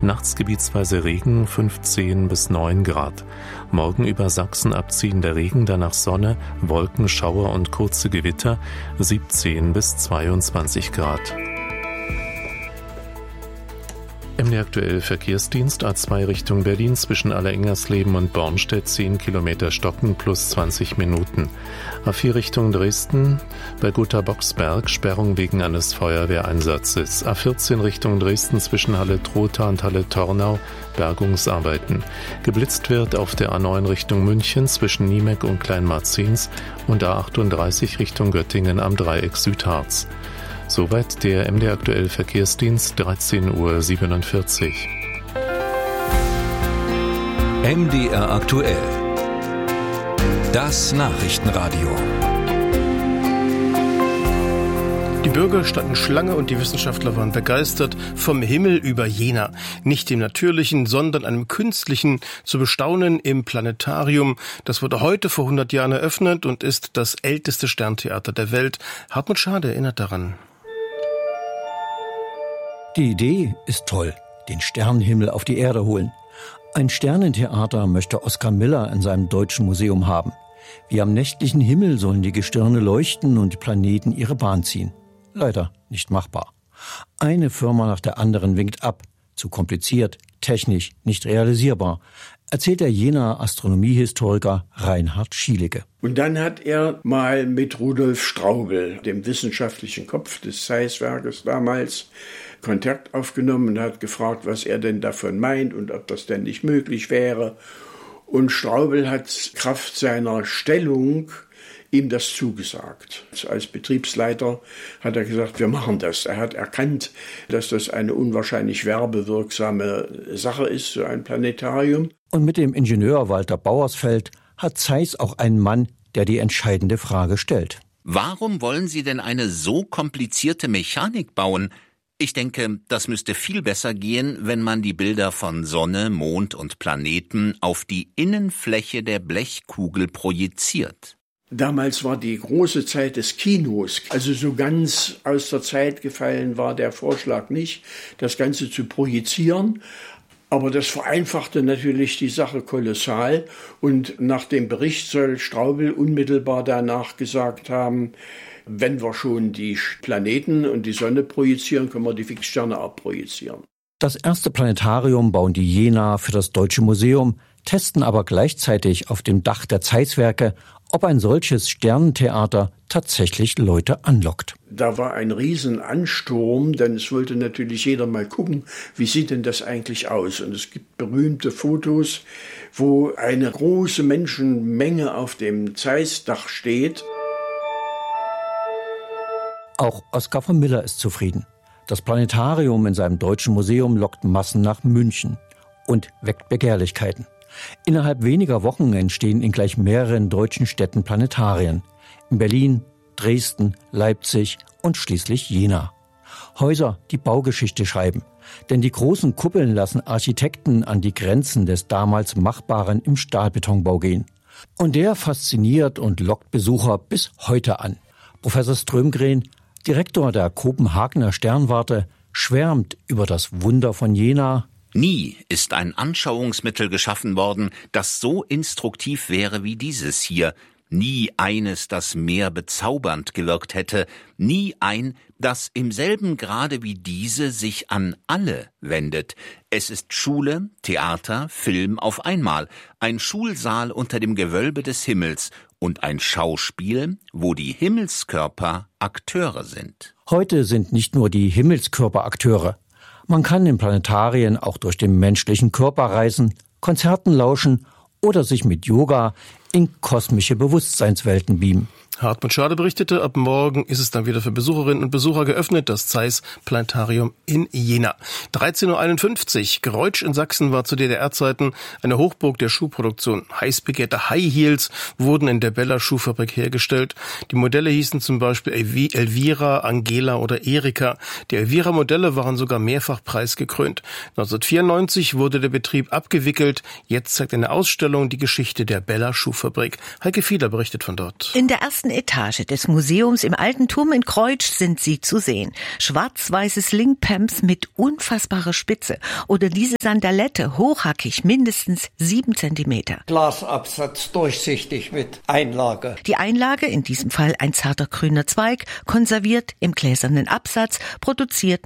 Nachts gebietsweise Regen, 15 bis 9 Grad. Morgen über Sachsen abziehender Regen, danach Sonne, Wolken, Schauer und kurze Gewitter, 17 bis 22 Grad. MD aktuell Verkehrsdienst A2 Richtung Berlin zwischen Allerengersleben und Bornstedt 10 Kilometer stocken plus 20 Minuten. A4 Richtung Dresden bei Gotha-Boxberg Sperrung wegen eines Feuerwehreinsatzes. A14 Richtung Dresden zwischen Halle-Trotha und Halle-Tornau Bergungsarbeiten. Geblitzt wird auf der A9 Richtung München zwischen Niemeck und Kleinmarzens und A38 Richtung Göttingen am Dreieck Südharz. Soweit der MD aktuell Verkehrsdienst, 13:47 Uhr. MDR aktuell. Das Nachrichtenradio. Die Bürger standen Schlange und die Wissenschaftler waren begeistert vom Himmel über Jena. Nicht dem natürlichen, sondern einem künstlichen, zu bestaunen im Planetarium. Das wurde heute vor 100 Jahren eröffnet und ist das älteste Sterntheater der Welt. Hartmut Schade erinnert daran. Die Idee ist toll, den Sternenhimmel auf die Erde holen. Ein Sternentheater möchte Oskar Miller in seinem Deutschen Museum haben. Wie am nächtlichen Himmel sollen die Gestirne leuchten und die Planeten ihre Bahn ziehen. Leider nicht machbar. Eine Firma nach der anderen winkt ab. Zu kompliziert, technisch nicht realisierbar, erzählt der Jenaer Astronomiehistoriker Reinhard Schielicke. Und dann hat er mal mit Rudolf Straubel, dem wissenschaftlichen Kopf des Zeiss-Werkes damals, Kontakt aufgenommen und hat gefragt, was er denn davon meint und ob das denn nicht möglich wäre. Und Straubel hat Kraft seiner Stellung ihm das zugesagt. Als Betriebsleiter hat er gesagt, wir machen das. Er hat erkannt, dass das eine unwahrscheinlich werbewirksame Sache ist, so ein Planetarium. Und mit dem Ingenieur Walter Bauersfeld hat Zeiss auch einen Mann, der die entscheidende Frage stellt. Warum wollen Sie denn eine so komplizierte Mechanik bauen? Ich denke, das müsste viel besser gehen, wenn man die Bilder von Sonne, Mond und Planeten auf die Innenfläche der Blechkugel projiziert. Damals war die große Zeit des Kinos, also so ganz aus der Zeit gefallen war der Vorschlag nicht, das Ganze zu projizieren. Aber das vereinfachte natürlich die Sache kolossal. Und nach dem Bericht soll Straubel unmittelbar danach gesagt haben, wenn wir schon die Planeten und die Sonne projizieren, können wir die Fixsterne auch projizieren. Das erste Planetarium bauen die Jenaer für das Deutsche Museum, testen aber gleichzeitig auf dem Dach der Zeiss-Werke, ob ein solches Sternentheater tatsächlich Leute anlockt. Da war ein Riesenansturm, denn es wollte natürlich jeder mal gucken, wie sieht denn das eigentlich aus? Und es gibt berühmte Fotos, wo eine große Menschenmenge auf dem Zeiss-Dach steht. Auch Oskar von Miller ist zufrieden. Das Planetarium in seinem Deutschen Museum lockt Massen nach München und weckt Begehrlichkeiten. Innerhalb weniger Wochen entstehen in gleich mehreren deutschen Städten Planetarien. In Berlin, Dresden, Leipzig und schließlich Jena. Häuser, die Baugeschichte schreiben. Denn die großen Kuppeln lassen Architekten an die Grenzen des damals Machbaren im Stahlbetonbau gehen. Und der fasziniert und lockt Besucher bis heute an. Professor Strömgren, Direktor der Kopenhagener Sternwarte, schwärmt über das Wunder von Jena. Nie ist ein Anschauungsmittel geschaffen worden, das so instruktiv wäre wie dieses hier. Nie eines, das mehr bezaubernd gewirkt hätte. Nie ein, das im selben Grade wie diese sich an alle wendet. Es ist Schule, Theater, Film auf einmal. Ein Schulsaal unter dem Gewölbe des Himmels und ein Schauspiel, wo die Himmelskörper Akteure sind. Heute sind nicht nur die Himmelskörper Akteure. Man kann in Planetarien auch durch den menschlichen Körper reisen, Konzerten lauschen oder sich mit Yoga in kosmische Bewusstseinswelten beamen. Hartmut Schade berichtete, ab morgen ist es dann wieder für Besucherinnen und Besucher geöffnet, das Zeiss Planetarium in Jena. 13:51 Uhr. Greutsch in Sachsen war zu DDR-Zeiten eine Hochburg der Schuhproduktion. Heiß begehrte High Heels wurden in der Bella Schuhfabrik hergestellt. Die Modelle hießen zum Beispiel Elvira, Angela oder Erika. Die Elvira-Modelle waren sogar mehrfach preisgekrönt. 1994 wurde der Betrieb abgewickelt. Jetzt zeigt eine Ausstellung die Geschichte der Bella Schuhfabrik. Heike Fiedler berichtet von dort. In der ersten ersten Etage des Museums im Alten Turm in Kreutsch sind sie zu sehen. Schwarz-weiße Slingpumps mit unfassbarer Spitze oder diese Sandalette, hochhackig, mindestens 7 Zentimeter. Glasabsatz, durchsichtig mit Einlage. Die Einlage, in diesem Fall ein zarter grüner Zweig, konserviert im gläsernen Absatz, produziert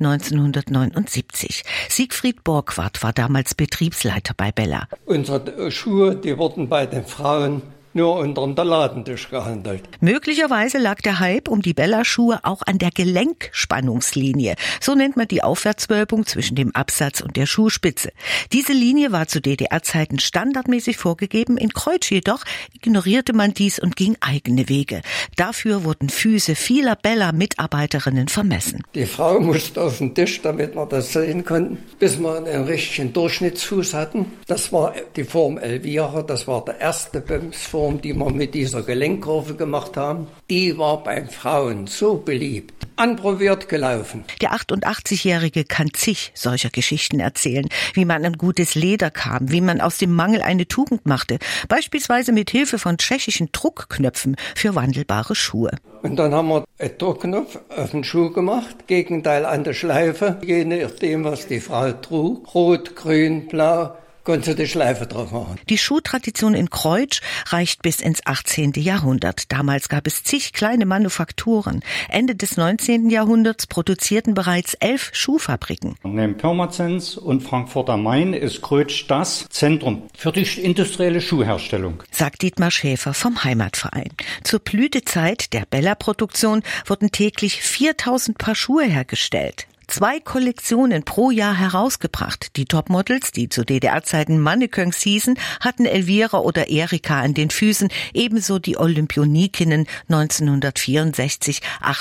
1979. Siegfried Borgward war damals Betriebsleiter bei Bella. Unsere Schuhe, die wurden bei den Frauen nur unter dem Ladentisch gehandelt. Möglicherweise lag der Hype um die Bella-Schuhe auch an der Gelenkspannungslinie. So nennt man die Aufwärtswölbung zwischen dem Absatz und der Schuhspitze. Diese Linie war zu DDR-Zeiten standardmäßig vorgegeben. In Kreutsch jedoch ignorierte man dies und ging eigene Wege. Dafür wurden Füße vieler Bella-Mitarbeiterinnen vermessen. Die Frau musste auf den Tisch, damit wir das sehen konnten, bis wir einen richtigen Durchschnittsfuß hatten. Das war die Form Elvira, das war der erste Bömsform, die wir mit dieser Gelenkkurve gemacht haben. Die war bei Frauen so beliebt. Anprobiert gelaufen. Der 88-Jährige kann zig solcher Geschichten erzählen, wie man an gutes Leder kam, wie man aus dem Mangel eine Tugend machte, beispielsweise mit Hilfe von tschechischen Druckknöpfen für wandelbare Schuhe. Und dann haben wir einen Druckknopf auf den Schuh gemacht, Gegenteil an der Schleife, je nachdem, was die Frau trug, rot, grün, blau, konnte die Schleife drauf machen. Die Schuhtradition in Kreutsch reicht bis ins 18. Jahrhundert. Damals gab es zig kleine Manufakturen. Ende des 19. Jahrhunderts produzierten bereits 11 Schuhfabriken. Neben Pirmasens und Frankfurt am Main ist Kreutsch das Zentrum für die industrielle Schuhherstellung, sagt Dietmar Schäfer vom Heimatverein. Zur Blütezeit der Bella-Produktion wurden täglich 4000 Paar Schuhe hergestellt. 2 Kollektionen pro Jahr herausgebracht. Die Topmodels, die zu DDR-Zeiten Mannequins hießen, hatten Elvira oder Erika an den Füßen, ebenso die Olympionikinnen 1964,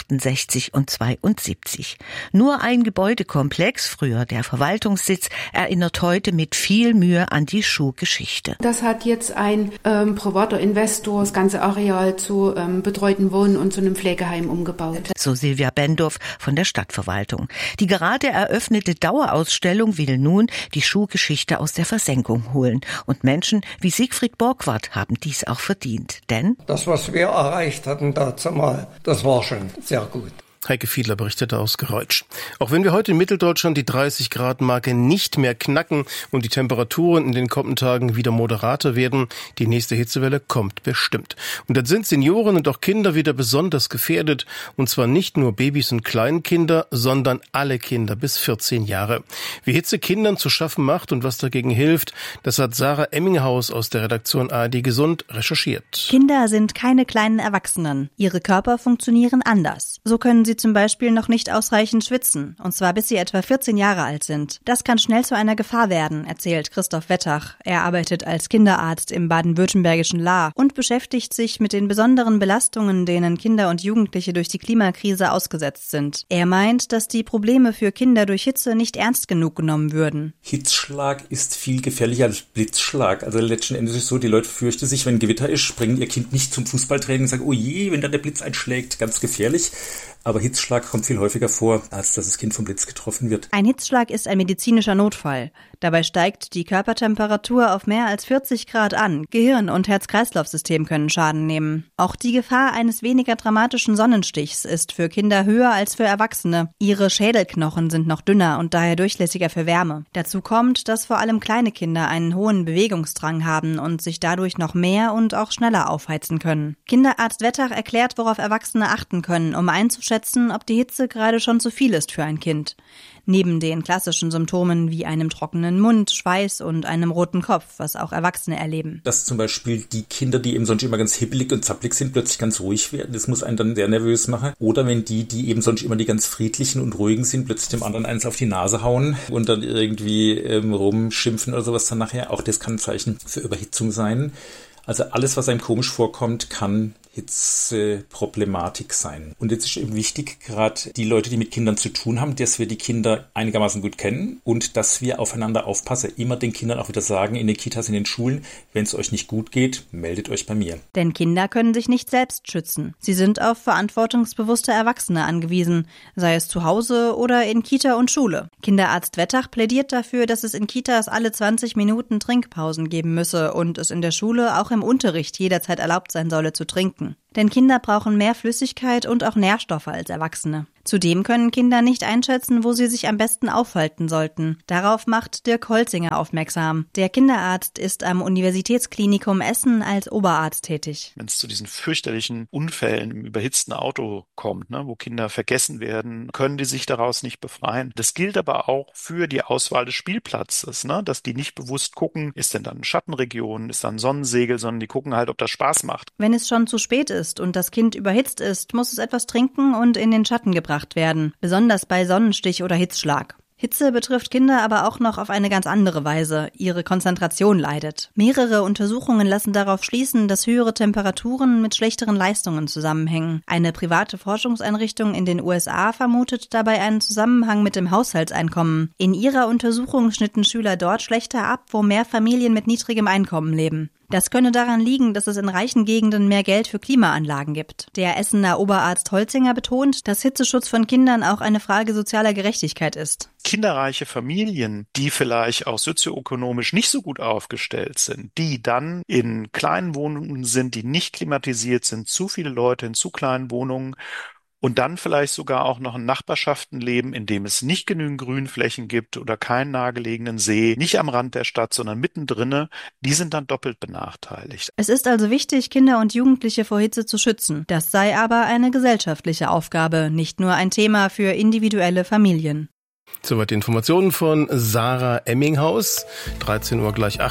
68 und 72. Nur ein Gebäudekomplex, früher der Verwaltungssitz, erinnert heute mit viel Mühe an die Schuhgeschichte. Das hat jetzt ein privater Investor das ganze Areal zu betreuten Wohnen und zu einem Pflegeheim umgebaut. So Silvia Bendorf von der Stadtverwaltung. Die gerade eröffnete Dauerausstellung will nun die Schuhgeschichte aus der Versenkung holen. Und Menschen wie Siegfried Borgward haben dies auch verdient. Denn das, was wir erreicht hatten dazu mal, das war schon sehr gut. Heike Fiedler berichtete aus Kreutsch. Auch wenn wir heute in Mitteldeutschland die 30-Grad-Marke nicht mehr knacken und die Temperaturen in den kommenden Tagen wieder moderater werden, die nächste Hitzewelle kommt bestimmt. Und dann sind Senioren und auch Kinder wieder besonders gefährdet. Und zwar nicht nur Babys und Kleinkinder, sondern alle Kinder bis 14 Jahre. Wie Hitze Kindern zu schaffen macht und was dagegen hilft, das hat Sarah Emminghaus aus der Redaktion ARD Gesund recherchiert. Kinder sind keine kleinen Erwachsenen. Ihre Körper funktionieren anders. So können sie zum Beispiel noch nicht ausreichend schwitzen, und zwar bis sie etwa 14 Jahre alt sind. Das kann schnell zu einer Gefahr werden, erzählt Christoph Wettach. Er arbeitet als Kinderarzt im baden-württembergischen Lahr und beschäftigt sich mit den besonderen Belastungen, denen Kinder und Jugendliche durch die Klimakrise ausgesetzt sind. Er meint, dass die Probleme für Kinder durch Hitze nicht ernst genug genommen würden. Hitzschlag ist viel gefährlicher als Blitzschlag. Also letzten Endes ist es so, die Leute fürchten sich, wenn Gewitter ist, bringen ihr Kind nicht zum Fußballtraining und sagen, oh je, wenn da der Blitz einschlägt, ganz gefährlich. Aber Hitzschlag kommt viel häufiger vor, als dass das Kind vom Blitz getroffen wird. Ein Hitzschlag ist ein medizinischer Notfall. Dabei steigt die Körpertemperatur auf mehr als 40 Grad an. Gehirn- und Herz-Kreislauf-System können Schaden nehmen. Auch die Gefahr eines weniger dramatischen Sonnenstichs ist für Kinder höher als für Erwachsene. Ihre Schädelknochen sind noch dünner und daher durchlässiger für Wärme. Dazu kommt, dass vor allem kleine Kinder einen hohen Bewegungsdrang haben und sich dadurch noch mehr und auch schneller aufheizen können. Kinderarzt Wettach erklärt, worauf Erwachsene achten können, um einzuschätzen, ob die Hitze gerade schon zu viel ist für ein Kind. Neben den klassischen Symptomen wie einem trockenen Mund, Schweiß und einem roten Kopf, was auch Erwachsene erleben. Dass zum Beispiel die Kinder, die eben sonst immer ganz hibbelig und zappelig sind, plötzlich ganz ruhig werden, das muss einen dann sehr nervös machen. Oder wenn die eben sonst immer die ganz friedlichen und ruhigen sind, plötzlich dem anderen eins auf die Nase hauen und dann irgendwie rumschimpfen oder sowas dann nachher. Auch das kann ein Zeichen für Überhitzung sein. Also alles, was einem komisch vorkommt, kann Hitzeproblematik sein. Und jetzt ist eben wichtig, gerade die Leute, die mit Kindern zu tun haben, dass wir die Kinder einigermaßen gut kennen und dass wir aufeinander aufpassen. Immer den Kindern auch wieder sagen, in den Kitas, in den Schulen, wenn es euch nicht gut geht, meldet euch bei mir. Denn Kinder können sich nicht selbst schützen. Sie sind auf verantwortungsbewusste Erwachsene angewiesen, sei es zu Hause oder in Kita und Schule. Kinderarzt Wettach plädiert dafür, dass es in Kitas alle 20 Minuten Trinkpausen geben müsse und es in der Schule auch im Unterricht jederzeit erlaubt sein solle zu trinken. trinken. Denn Kinder brauchen mehr Flüssigkeit und auch Nährstoffe als Erwachsene. Zudem können Kinder nicht einschätzen, wo sie sich am besten aufhalten sollten. Darauf macht Dirk Holzinger aufmerksam. Der Kinderarzt ist am Universitätsklinikum Essen als Oberarzt tätig. Wenn es zu diesen fürchterlichen Unfällen im überhitzten Auto kommt, wo Kinder vergessen werden, können die sich daraus nicht befreien. Das gilt aber auch für die Auswahl des Spielplatzes, dass die nicht bewusst gucken, ist denn da eine Schattenregion, ist da ein Sonnensegel, sondern die gucken halt, ob das Spaß macht. Wenn es schon zu spät ist und das Kind überhitzt ist, muss es etwas trinken und in den Schatten gebracht werden, besonders bei Sonnenstich oder Hitzschlag. Hitze betrifft Kinder aber auch noch auf eine ganz andere Weise. Ihre Konzentration leidet. Mehrere Untersuchungen lassen darauf schließen, dass höhere Temperaturen mit schlechteren Leistungen zusammenhängen. Eine private Forschungseinrichtung in den USA vermutet dabei einen Zusammenhang mit dem Haushaltseinkommen. In ihrer Untersuchung schnitten Schüler dort schlechter ab, wo mehr Familien mit niedrigem Einkommen leben. Das könne daran liegen, dass es in reichen Gegenden mehr Geld für Klimaanlagen gibt. Der Essener Oberarzt Holzinger betont, dass Hitzeschutz von Kindern auch eine Frage sozialer Gerechtigkeit ist. Kinderreiche Familien, die vielleicht auch sozioökonomisch nicht so gut aufgestellt sind, die dann in kleinen Wohnungen sind, die nicht klimatisiert sind, zu viele Leute in zu kleinen Wohnungen, und dann vielleicht sogar auch noch in Nachbarschaften leben, in dem es nicht genügend Grünflächen gibt oder keinen nahegelegenen See, nicht am Rand der Stadt, sondern mittendrin, die sind dann doppelt benachteiligt. Es ist also wichtig, Kinder und Jugendliche vor Hitze zu schützen. Das sei aber eine gesellschaftliche Aufgabe, nicht nur ein Thema für individuelle Familien. Soweit die Informationen von Sarah Emminghaus. 13 Uhr gleich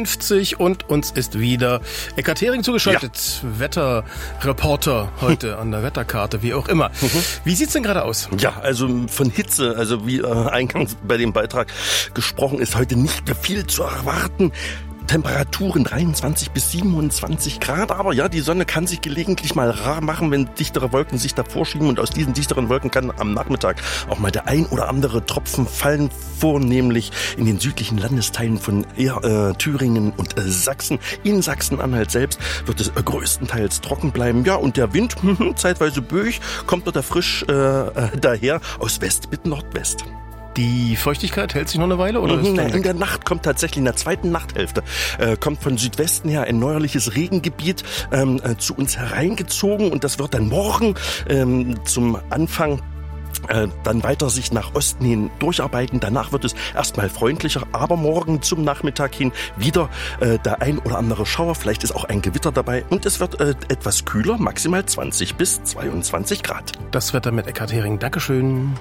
58 und uns ist wieder Eckhard Hering zugeschaltet. Ja. Wetterreporter heute an der Wetterkarte, wie auch immer. Wie sieht's denn gerade aus? Ja, also von Hitze, also wie eingangs bei dem Beitrag gesprochen, ist heute nicht mehr viel zu erwarten. Temperaturen 23 bis 27 Grad, aber ja, die Sonne kann sich gelegentlich mal rar machen, wenn dichtere Wolken sich davor schieben, und aus diesen dichteren Wolken kann am Nachmittag auch mal der ein oder andere Tropfen fallen, vornehmlich in den südlichen Landesteilen von Thüringen und Sachsen. In Sachsen-Anhalt selbst wird es größtenteils trocken bleiben. Ja, und der Wind, zeitweise böig, kommt dort frisch daher aus West mit Nordwest. Die Feuchtigkeit hält sich noch eine Weile, oder? In der Nacht kommt tatsächlich, in der zweiten Nachthälfte, kommt von Südwesten her ein neuerliches Regengebiet zu uns hereingezogen, und das wird dann morgen zum Anfang dann weiter sich nach Osten hin durcharbeiten. Danach wird es erstmal freundlicher, aber morgen zum Nachmittag hin wieder der ein oder andere Schauer, vielleicht ist auch ein Gewitter dabei, und es wird etwas kühler, maximal 20 bis 22 Grad. Das Wetter mit Eckhard Hering. Dankeschön.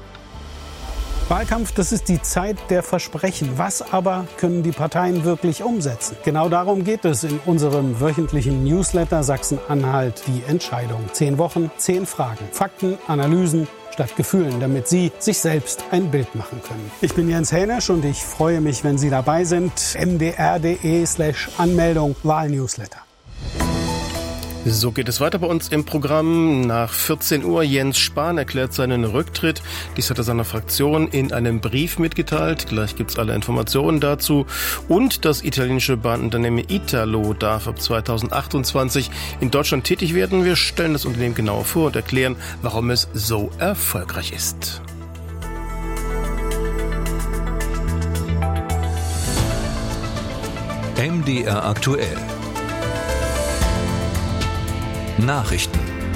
Wahlkampf, das ist die Zeit der Versprechen. Was aber können die Parteien wirklich umsetzen? Genau darum geht es in unserem wöchentlichen Newsletter Sachsen-Anhalt die Entscheidung. 10 Wochen, 10 Fragen, Fakten, Analysen statt Gefühlen, damit Sie sich selbst ein Bild machen können. Ich bin Jens Hänisch und ich freue mich, wenn Sie dabei sind. mdr.de/Anmeldung Wahlnewsletter. So geht es weiter bei uns im Programm. Nach 14 Uhr Jens Spahn erklärt seinen Rücktritt. Dies hat er seiner Fraktion in einem Brief mitgeteilt. Gleich gibt's alle Informationen dazu. Und das italienische Bahnunternehmen Italo darf ab 2028 in Deutschland tätig werden. Wir stellen das Unternehmen genauer vor und erklären, warum es so erfolgreich ist. MDR aktuell. Nachrichten.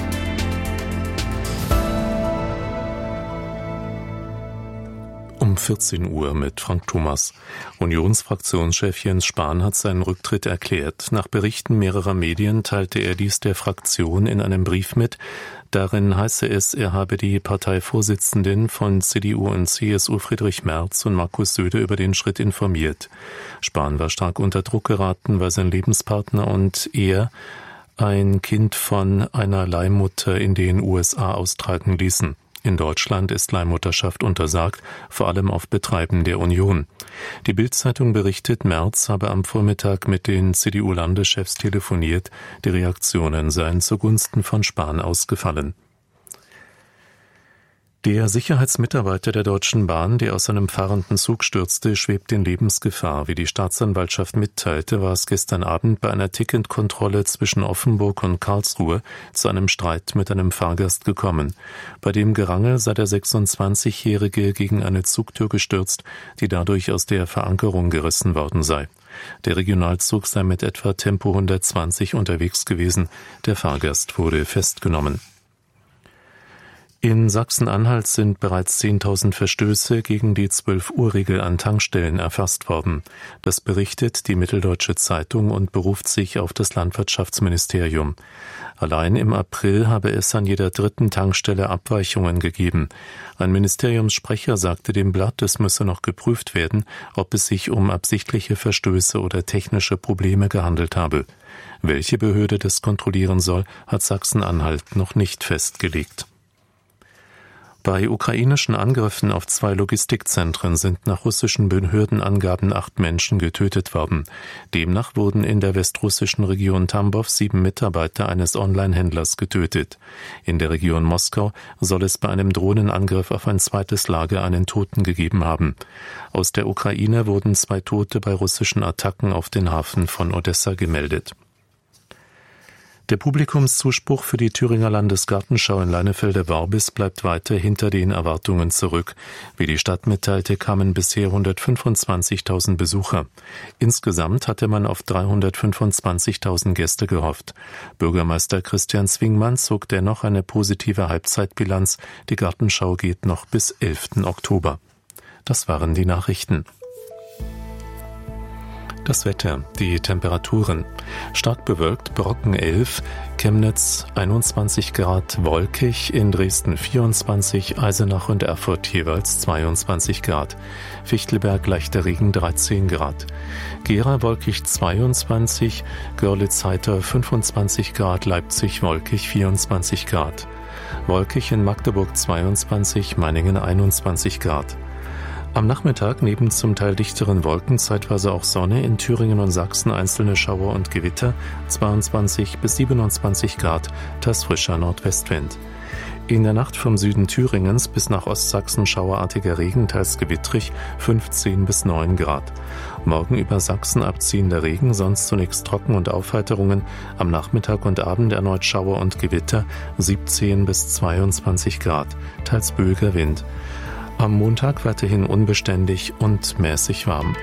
Um 14 Uhr mit Frank Thomas. Unionsfraktionschef Jens Spahn hat seinen Rücktritt erklärt. Nach Berichten mehrerer Medien teilte er dies der Fraktion in einem Brief mit. Darin heiße es, er habe die Parteivorsitzenden von CDU und CSU Friedrich Merz und Markus Söder über den Schritt informiert. Spahn war stark unter Druck geraten, weil sein Lebenspartner und er ein Kind von einer Leihmutter in den USA austragen ließen. In Deutschland ist Leihmutterschaft untersagt, vor allem auf Betreiben der Union. Die Bild-Zeitung berichtet, Merz habe am Vormittag mit den CDU-Landeschefs telefoniert. Die Reaktionen seien zugunsten von Spahn ausgefallen. Der Sicherheitsmitarbeiter der Deutschen Bahn, der aus seinem fahrenden Zug stürzte, schwebt in Lebensgefahr. Wie die Staatsanwaltschaft mitteilte, war es gestern Abend bei einer Ticketkontrolle zwischen Offenburg und Karlsruhe zu einem Streit mit einem Fahrgast gekommen. Bei dem Gerangel sei der 26-Jährige gegen eine Zugtür gestürzt, die dadurch aus der Verankerung gerissen worden sei. Der Regionalzug sei mit etwa Tempo 120 unterwegs gewesen. Der Fahrgast wurde festgenommen. In Sachsen-Anhalt sind bereits 10.000 Verstöße gegen die 12-Uhr-Regel an Tankstellen erfasst worden. Das berichtet die Mitteldeutsche Zeitung und beruft sich auf das Landwirtschaftsministerium. Allein im April habe es an jeder dritten Tankstelle Abweichungen gegeben. Ein Ministeriumssprecher sagte dem Blatt, es müsse noch geprüft werden, ob es sich um absichtliche Verstöße oder technische Probleme gehandelt habe. Welche Behörde das kontrollieren soll, hat Sachsen-Anhalt noch nicht festgelegt. Bei ukrainischen Angriffen auf 2 Logistikzentren sind nach russischen Behördenangaben 8 Menschen getötet worden. Demnach wurden in der westrussischen Region Tambov 7 Mitarbeiter eines Online-Händlers getötet. In der Region Moskau soll es bei einem Drohnenangriff auf ein zweites Lager einen Toten gegeben haben. Aus der Ukraine wurden 2 Tote bei russischen Attacken auf den Hafen von Odessa gemeldet. Der Publikumszuspruch für die Thüringer Landesgartenschau in Leinefelde-Warbis bleibt weiter hinter den Erwartungen zurück. Wie die Stadt mitteilte, kamen bisher 125.000 Besucher. Insgesamt hatte man auf 325.000 Gäste gehofft. Bürgermeister Christian Zwingmann zog dennoch eine positive Halbzeitbilanz. Die Gartenschau geht noch bis 11. Oktober. Das waren die Nachrichten. Das Wetter, die Temperaturen. Stark bewölkt, Brocken 11, Chemnitz 21 Grad, wolkig, in Dresden 24, Eisenach und Erfurt jeweils 22 Grad. Fichtelberg leichter Regen 13 Grad. Gera wolkig 22, Görlitz-Heiter 25 Grad, Leipzig wolkig 24 Grad. Wolkig in Magdeburg 22, Meiningen 21 Grad. Am Nachmittag neben zum Teil dichteren Wolken zeitweise auch Sonne, in Thüringen und Sachsen einzelne Schauer und Gewitter, 22 bis 27 Grad, teils frischer Nordwestwind. In der Nacht vom Süden Thüringens bis nach Ostsachsen schauerartiger Regen, teils gewittrig, 15 bis 9 Grad. Morgen über Sachsen abziehender Regen, sonst zunächst Trocken- und Aufheiterungen, am Nachmittag und Abend erneut Schauer und Gewitter, 17 bis 22 Grad, teils böiger Wind. Am Montag weiterhin unbeständig und mäßig warm.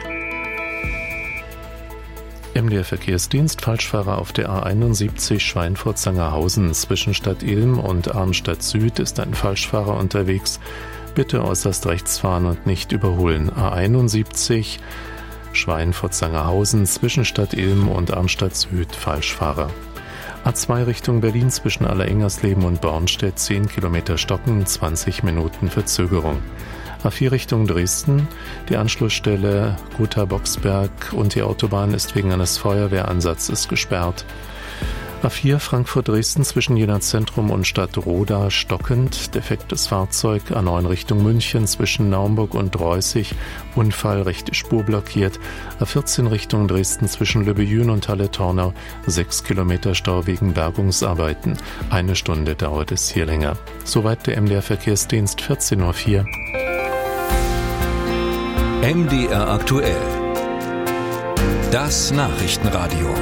MDR Verkehrsdienst, Falschfahrer auf der A71 Schweinfurt-Sangerhausen. Zwischen Stadt Ilm und Arnstadt Süd ist ein Falschfahrer unterwegs. Bitte äußerst rechts fahren und nicht überholen. A71 Schweinfurt-Sangerhausen, zwischen Stadt Ilm und Arnstadt Süd, Falschfahrer. A2 Richtung Berlin zwischen Allerengersleben und Bornstedt 10 Kilometer stocken, 20 Minuten Verzögerung. A4 Richtung Dresden, die Anschlussstelle Gotha-Boxberg und die Autobahn ist wegen eines Feuerwehreinsatzes gesperrt. A4 Frankfurt-Dresden zwischen Jena Zentrum und Stadt Roda stockend, defektes Fahrzeug. A9 Richtung München zwischen Naumburg und Reußig, Unfall, rechte Spur blockiert. A14 Richtung Dresden zwischen Löbejün und Halle-Tornau, 6 Kilometer Stau wegen Bergungsarbeiten. 1 Stunde dauert es hier länger. Soweit der MDR Verkehrsdienst, 14.04 Uhr. MDR aktuell. Das Nachrichtenradio.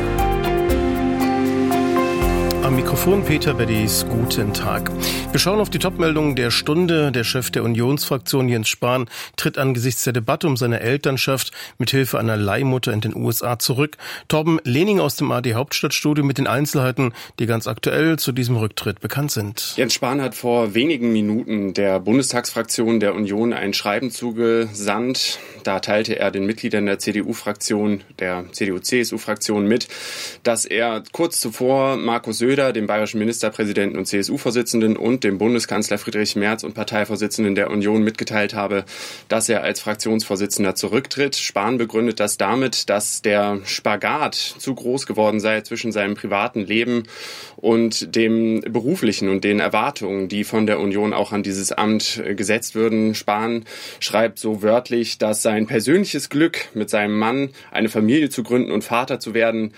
Am Mikrofon Peter Beddies, guten Tag. Wir schauen auf die Topmeldungen der Stunde. Der Chef der Unionsfraktion Jens Spahn tritt angesichts der Debatte um seine Elternschaft mit Hilfe einer Leihmutter in den USA zurück. Torben Lehning aus dem ARD Hauptstadtstudio mit den Einzelheiten, die ganz aktuell zu diesem Rücktritt bekannt sind. Jens Spahn hat vor wenigen Minuten der Bundestagsfraktion der Union ein Schreiben zugesandt. Da teilte er den Mitgliedern der CDU-Fraktion, der CDU-CSU-Fraktion mit, dass er kurz zuvor Markus Söder, dem bayerischen Ministerpräsidenten und CSU-Vorsitzenden, und dem Bundeskanzler Friedrich Merz und Parteivorsitzenden der Union mitgeteilt habe, dass er als Fraktionsvorsitzender zurücktritt. Spahn begründet das damit, dass der Spagat zu groß geworden sei zwischen seinem privaten Leben und dem beruflichen und den Erwartungen, die von der Union auch an dieses Amt gesetzt würden. Spahn schreibt so wörtlich, dass sein persönliches Glück, mit seinem Mann eine Familie zu gründen und Vater zu werden,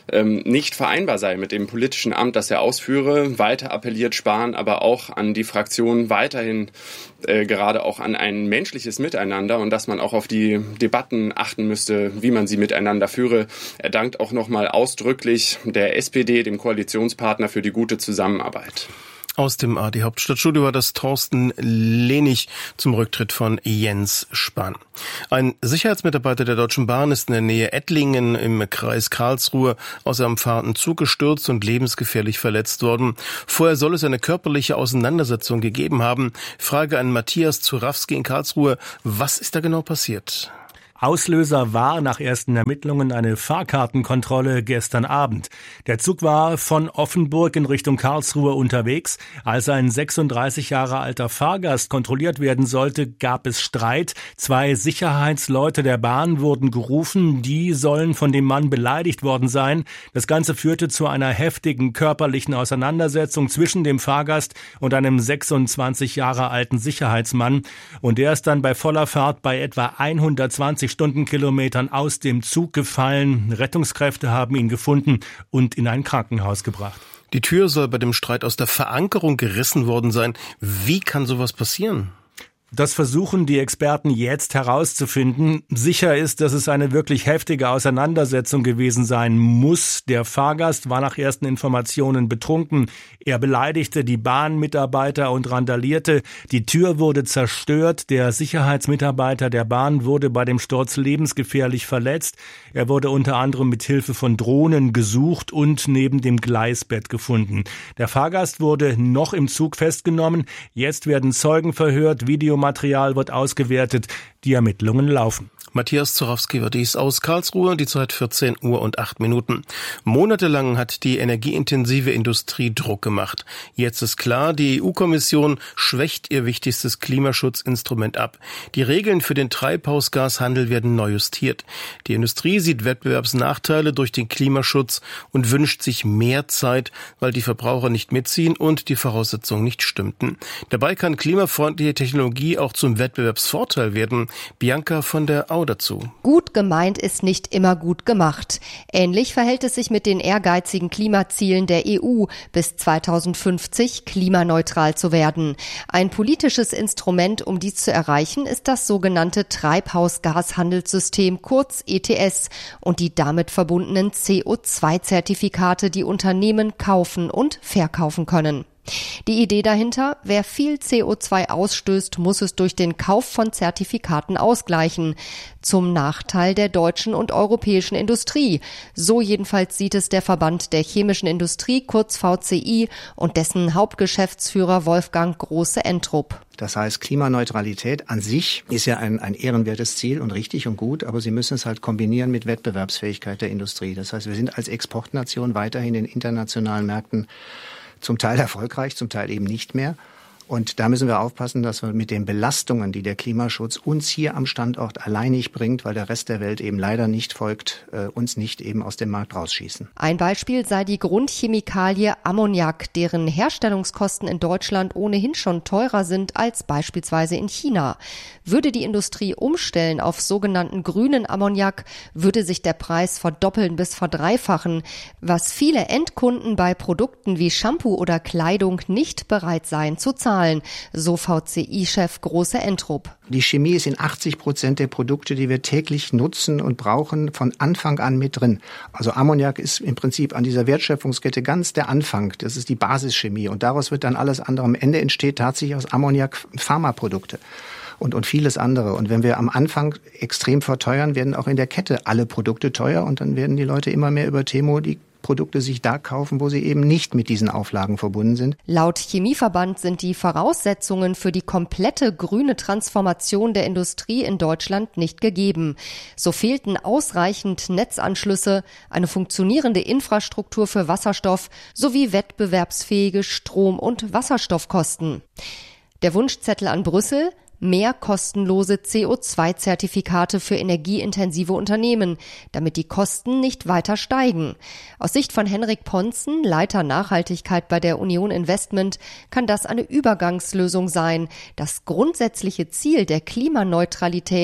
nicht vereinbar sei mit dem politischen Amt, das er ausführe. Weiter appelliert Spahn aber auch an die Fraktion weiterhin gerade auch an ein menschliches Miteinander und dass man auch auf die Debatten achten müsste, wie man sie miteinander führe. Er dankt auch nochmal ausdrücklich der SPD, dem Koalitionspartner, für die gute Zusammenarbeit. Aus dem ARD Hauptstadtstudio war das Thorsten Lenig zum Rücktritt von Jens Spahn. Ein Sicherheitsmitarbeiter der Deutschen Bahn ist in der Nähe Ettlingen im Kreis Karlsruhe aus einem fahrenden Zug gestürzt und lebensgefährlich verletzt worden. Vorher soll es eine körperliche Auseinandersetzung gegeben haben. Frage an Matthias Zurawski in Karlsruhe. Was ist da genau passiert? Auslöser war nach ersten Ermittlungen eine Fahrkartenkontrolle gestern Abend. Der Zug war von Offenburg in Richtung Karlsruhe unterwegs. Als ein 36 Jahre alter Fahrgast kontrolliert werden sollte, gab es Streit. 2 Sicherheitsleute der Bahn wurden gerufen. Die sollen von dem Mann beleidigt worden sein. Das Ganze führte zu einer heftigen körperlichen Auseinandersetzung zwischen dem Fahrgast und einem 26 Jahre alten Sicherheitsmann. Und der ist dann bei voller Fahrt bei etwa 120 Stundenkilometern aus dem Zug gefallen. Rettungskräfte haben ihn gefunden und in ein Krankenhaus gebracht. Die Tür soll bei dem Streit aus der Verankerung gerissen worden sein. Wie kann sowas passieren? Das versuchen die Experten jetzt herauszufinden. Sicher ist, dass es eine wirklich heftige Auseinandersetzung gewesen sein muss. Der Fahrgast war nach ersten Informationen betrunken. Er beleidigte die Bahnmitarbeiter und randalierte. Die Tür wurde zerstört. Der Sicherheitsmitarbeiter der Bahn wurde bei dem Sturz lebensgefährlich verletzt. Er wurde unter anderem mit Hilfe von Drohnen gesucht und neben dem Gleisbett gefunden. Der Fahrgast wurde noch im Zug festgenommen. Jetzt werden Zeugen verhört, Videomaterial wird ausgewertet, die Ermittlungen laufen. Matthias Zurawski war dies aus Karlsruhe, die Zeit 14 Uhr und 8 Minuten. Monatelang hat die energieintensive Industrie Druck gemacht. Jetzt ist klar, die EU-Kommission schwächt ihr wichtigstes Klimaschutzinstrument ab. Die Regeln für den Treibhausgashandel werden neu justiert. Die Industrie sieht Wettbewerbsnachteile durch den Klimaschutz und wünscht sich mehr Zeit, weil die Verbraucher nicht mitziehen und die Voraussetzungen nicht stimmten. Dabei kann klimafreundliche Technologie auch zum Wettbewerbsvorteil werden. Bianca von der Au dazu. Gut gemeint ist nicht immer gut gemacht. Ähnlich verhält es sich mit den ehrgeizigen Klimazielen der EU, bis 2050 klimaneutral zu werden. Ein politisches Instrument, um dies zu erreichen, ist das sogenannte Treibhausgashandelssystem, kurz ETS, und die damit verbundenen CO2-Zertifikate, die Unternehmen kaufen und verkaufen können. Die Idee dahinter: wer viel CO2 ausstößt, muss es durch den Kauf von Zertifikaten ausgleichen. Zum Nachteil der deutschen und europäischen Industrie. So jedenfalls sieht es der Verband der chemischen Industrie, kurz VCI, und dessen Hauptgeschäftsführer Wolfgang Große-Entrup. Das heißt, Klimaneutralität an sich ist ja ein ehrenwertes Ziel und richtig und gut, aber Sie müssen es halt kombinieren mit Wettbewerbsfähigkeit der Industrie. Das heißt, wir sind als Exportnation weiterhin in internationalen Märkten zum Teil erfolgreich, zum Teil eben nicht mehr. Und da müssen wir aufpassen, dass wir mit den Belastungen, die der Klimaschutz uns hier am Standort alleinig bringt, weil der Rest der Welt eben leider nicht folgt, uns nicht eben aus dem Markt rausschießen. Ein Beispiel sei die Grundchemikalie Ammoniak, deren Herstellungskosten in Deutschland ohnehin schon teurer sind als beispielsweise in China. Würde die Industrie umstellen auf sogenannten grünen Ammoniak, würde sich der Preis verdoppeln bis verdreifachen, was viele Endkunden bei Produkten wie Shampoo oder Kleidung nicht bereit seien zu zahlen. So VCI-Chef Große-Entrup. Die Chemie ist in 80% der Produkte, die wir täglich nutzen und brauchen, von Anfang an mit drin. Also Ammoniak ist im Prinzip an dieser Wertschöpfungskette ganz der Anfang. Das ist die Basischemie und daraus wird dann alles andere. Am Ende entsteht tatsächlich aus Ammoniak Pharmaprodukte und vieles andere. Und wenn wir am Anfang extrem verteuern, werden auch in der Kette alle Produkte teuer und dann werden die Leute immer mehr über Temo die Produkte sich da kaufen, wo sie eben nicht mit diesen Auflagen verbunden sind. Laut Chemieverband sind die Voraussetzungen für die komplette grüne Transformation der Industrie in Deutschland nicht gegeben. So fehlten ausreichend Netzanschlüsse, eine funktionierende Infrastruktur für Wasserstoff sowie wettbewerbsfähige Strom- und Wasserstoffkosten. Der Wunschzettel an Brüssel: mehr kostenlose CO2-Zertifikate für energieintensive Unternehmen, damit die Kosten nicht weiter steigen. Aus Sicht von Henrik Ponzen, Leiter Nachhaltigkeit bei der Union Investment, kann das eine Übergangslösung sein. Das grundsätzliche Ziel der Klimaneutralität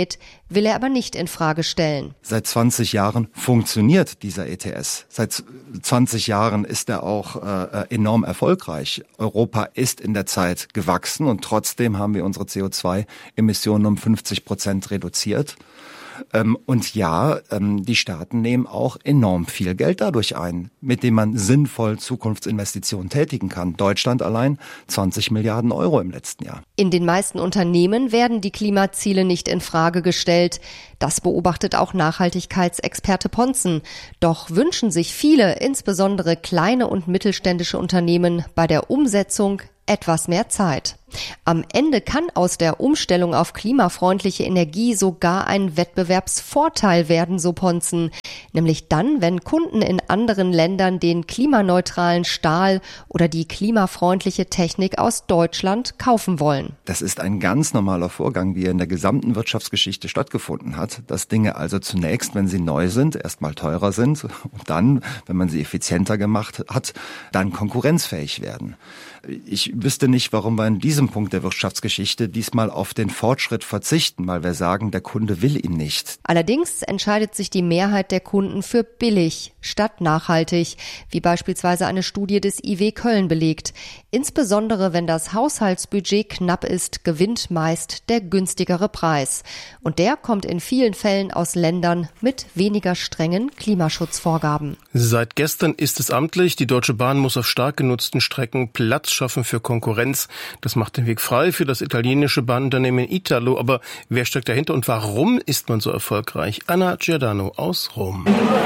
will er aber nicht in Frage stellen. Seit 20 Jahren funktioniert dieser ETS. Seit 20 Jahren ist er auch enorm erfolgreich. Europa ist in der Zeit gewachsen und trotzdem haben wir unsere CO2-Emissionen um 50% reduziert. Und ja, die Staaten nehmen auch enorm viel Geld dadurch ein, mit dem man sinnvoll Zukunftsinvestitionen tätigen kann. Deutschland allein 20 Milliarden Euro im letzten Jahr. In den meisten Unternehmen werden die Klimaziele nicht in Frage gestellt. Das beobachtet auch Nachhaltigkeitsexperte Ponzen. Doch wünschen sich viele, insbesondere kleine und mittelständische Unternehmen, bei der Umsetzung etwas mehr Zeit. Am Ende kann aus der Umstellung auf klimafreundliche Energie sogar ein Wettbewerbsvorteil werden, so Ponzen. Nämlich dann, wenn Kunden in anderen Ländern den klimaneutralen Stahl oder die klimafreundliche Technik aus Deutschland kaufen wollen. Das ist ein ganz normaler Vorgang, wie er in der gesamten Wirtschaftsgeschichte stattgefunden hat, dass Dinge also zunächst, wenn sie neu sind, erstmal teurer sind und dann, wenn man sie effizienter gemacht hat, dann konkurrenzfähig werden. Ich wüsste nicht, warum wir in diesem Punkt der Wirtschaftsgeschichte diesmal auf den Fortschritt verzichten, weil wir sagen, der Kunde will ihn nicht. Allerdings entscheidet sich die Mehrheit der Kunden für billig statt nachhaltig, wie beispielsweise eine Studie des IW Köln belegt. Insbesondere wenn das Haushaltsbudget knapp ist, gewinnt meist der günstigere Preis. Und der kommt in vielen Fällen aus Ländern mit weniger strengen Klimaschutzvorgaben. Seit gestern ist es amtlich. Die Deutsche Bahn muss auf stark genutzten Strecken Platz schaffen für Konkurrenz. Das macht den Weg frei für das italienische Bahnunternehmen Italo. Aber wer steckt dahinter und warum ist man so erfolgreich? Anna Giordano aus Rom.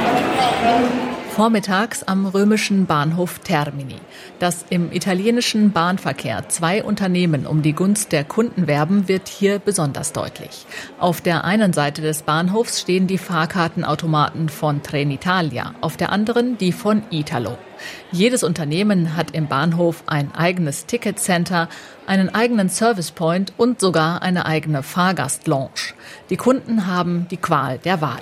Vormittags am römischen Bahnhof Termini. Dass im italienischen Bahnverkehr zwei Unternehmen um die Gunst der Kunden werben, wird hier besonders deutlich. Auf der einen Seite des Bahnhofs stehen die Fahrkartenautomaten von Trenitalia, auf der anderen die von Italo. Jedes Unternehmen hat im Bahnhof ein eigenes Ticketcenter, einen eigenen Servicepoint und sogar eine eigene Fahrgastlounge. Die Kunden haben die Qual der Wahl.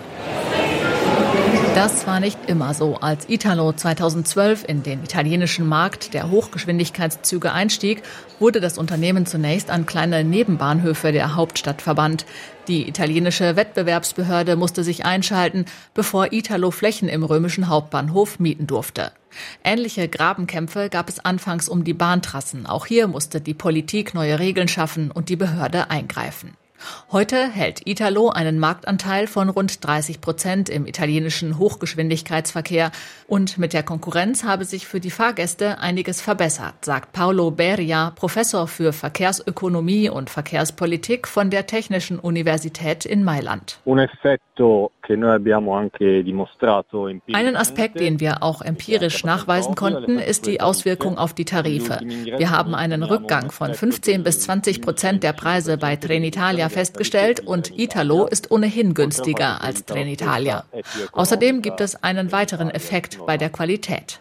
Das war nicht immer so. Als Italo 2012 in den italienischen Markt der Hochgeschwindigkeitszüge einstieg, wurde das Unternehmen zunächst an kleine Nebenbahnhöfe der Hauptstadt verbannt. Die italienische Wettbewerbsbehörde musste sich einschalten, bevor Italo Flächen im römischen Hauptbahnhof mieten durfte. Ähnliche Grabenkämpfe gab es anfangs um die Bahntrassen. Auch hier musste die Politik neue Regeln schaffen und die Behörde eingreifen. Heute hält Italo einen Marktanteil von rund 30% im italienischen Hochgeschwindigkeitsverkehr und mit der Konkurrenz habe sich für die Fahrgäste einiges verbessert, sagt Paolo Beria, Professor für Verkehrsökonomie und Verkehrspolitik von der Technischen Universität in Mailand. Einen Aspekt, den wir auch empirisch nachweisen konnten, ist die Auswirkung auf die Tarife. Wir haben einen Rückgang von 15-20% der Preise bei Trenitalia festgestellt und Italo ist ohnehin günstiger als Trenitalia. Außerdem gibt es einen weiteren Effekt bei der Qualität.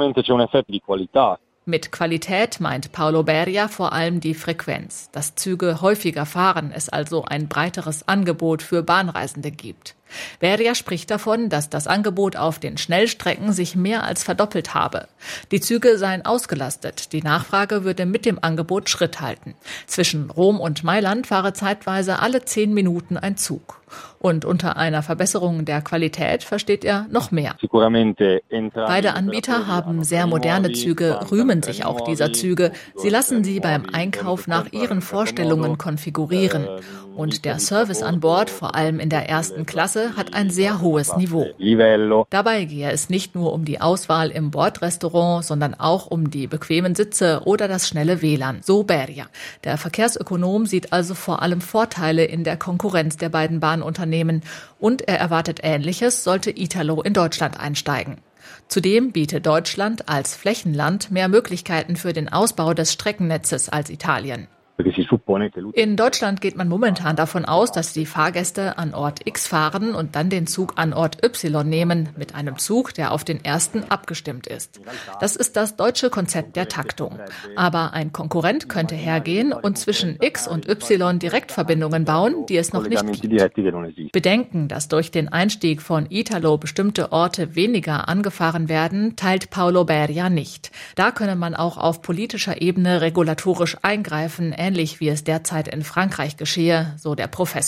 Mit Qualität meint Paolo Beria vor allem die Frequenz, dass Züge häufiger fahren, es also ein breiteres Angebot für Bahnreisende gibt. Beria spricht davon, dass das Angebot auf den Schnellstrecken sich mehr als verdoppelt habe. Die Züge seien ausgelastet, die Nachfrage würde mit dem Angebot Schritt halten. Zwischen Rom und Mailand fahre zeitweise alle 10 Minuten ein Zug. Und unter einer Verbesserung der Qualität versteht er noch mehr. Beide Anbieter haben sehr moderne Züge, rühmen sich auch dieser Züge. Sie lassen sie beim Einkauf nach ihren Vorstellungen konfigurieren. Und der Service an Bord, vor allem in der ersten Klasse, hat ein sehr hohes Niveau. Dabei gehe es nicht nur um die Auswahl im Bordrestaurant, sondern auch um die bequemen Sitze oder das schnelle WLAN, so Beria. Der Verkehrsökonom sieht also vor allem Vorteile in der Konkurrenz der beiden Bahnunternehmen und er erwartet Ähnliches, sollte Italo in Deutschland einsteigen. Zudem bietet Deutschland als Flächenland mehr Möglichkeiten für den Ausbau des Streckennetzes als Italien. In Deutschland geht man momentan davon aus, dass die Fahrgäste an Ort X fahren und dann den Zug an Ort Y nehmen, mit einem Zug, der auf den ersten abgestimmt ist. Das ist das deutsche Konzept der Taktung. Aber ein Konkurrent könnte hergehen und zwischen X und Y Direktverbindungen bauen, die es noch nicht gibt. Bedenken, dass durch den Einstieg von Italo bestimmte Orte weniger angefahren werden, teilt Paolo Beria nicht. Da könne man auch auf politischer Ebene regulatorisch eingreifen, ähnlich wie es derzeit in Frankreich geschehe, so der Professor.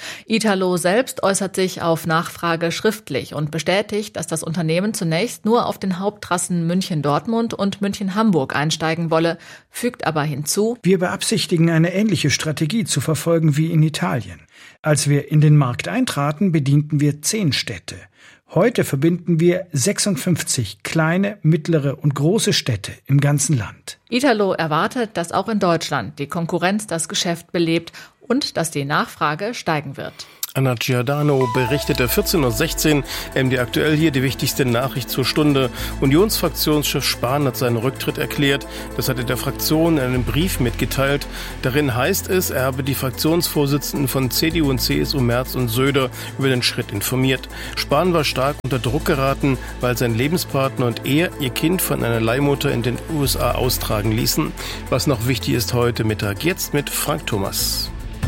Italo selbst äußert sich auf Nachfrage schriftlich und bestätigt, dass das Unternehmen zunächst nur auf den Haupttrassen München-Dortmund und München-Hamburg einsteigen wolle, fügt aber hinzu: Wir beabsichtigen, eine ähnliche Strategie zu verfolgen wie in Italien. Als wir in den Markt eintraten, bedienten wir 10 Städte. Heute verbinden wir 56 kleine, mittlere und große Städte im ganzen Land. Italo erwartet, dass auch in Deutschland die Konkurrenz das Geschäft belebt und dass die Nachfrage steigen wird. Anna Giordano berichtete 14.16 Uhr, MD aktuell hier die wichtigste Nachricht zur Stunde. Unionsfraktionschef Spahn hat seinen Rücktritt erklärt. Das hat er der Fraktion in einem Brief mitgeteilt. Darin heißt es, er habe die Fraktionsvorsitzenden von CDU und CSU Merz und Söder über den Schritt informiert. Spahn war stark unter Druck geraten, weil sein Lebenspartner und er ihr Kind von einer Leihmutter in den USA austragen ließen. Was noch wichtig ist heute Mittag, jetzt mit Frank Thomas.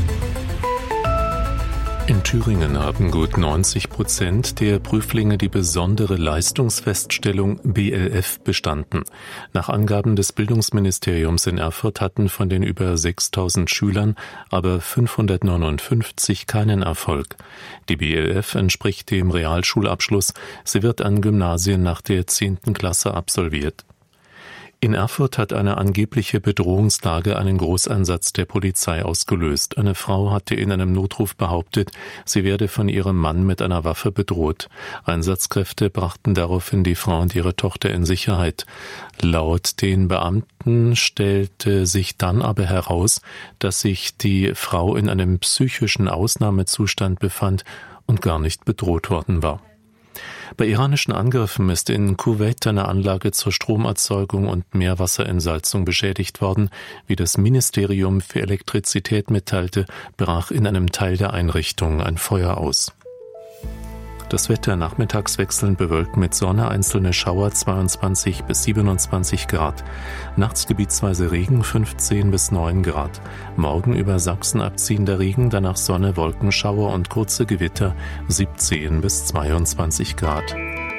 In Thüringen haben gut 90% der Prüflinge die besondere Leistungsfeststellung BLF bestanden. Nach Angaben des Bildungsministeriums in Erfurt hatten von den über 6.000 Schülern aber 559 keinen Erfolg. Die BLF entspricht dem Realschulabschluss. Sie wird an Gymnasien nach der 10. Klasse absolviert. In Erfurt hat eine angebliche Bedrohungslage einen Großeinsatz der Polizei ausgelöst. Eine Frau hatte in einem Notruf behauptet, sie werde von ihrem Mann mit einer Waffe bedroht. Einsatzkräfte brachten daraufhin die Frau und ihre Tochter in Sicherheit. Laut den Beamten stellte sich dann aber heraus, dass sich die Frau in einem psychischen Ausnahmezustand befand und gar nicht bedroht worden war. Bei iranischen Angriffen ist in Kuwait eine Anlage zur Stromerzeugung und Meerwasserentsalzung beschädigt worden. Wie das Ministerium für Elektrizität mitteilte, brach in einem Teil der Einrichtung ein Feuer aus. Das Wetter nachmittags wechselnd bewölkt mit Sonne, einzelne Schauer 22 bis 27 Grad. Nachts gebietsweise Regen 15 bis 9 Grad. Morgen über Sachsen abziehender Regen, danach Sonne, Wolkenschauer und kurze Gewitter 17 bis 22 Grad.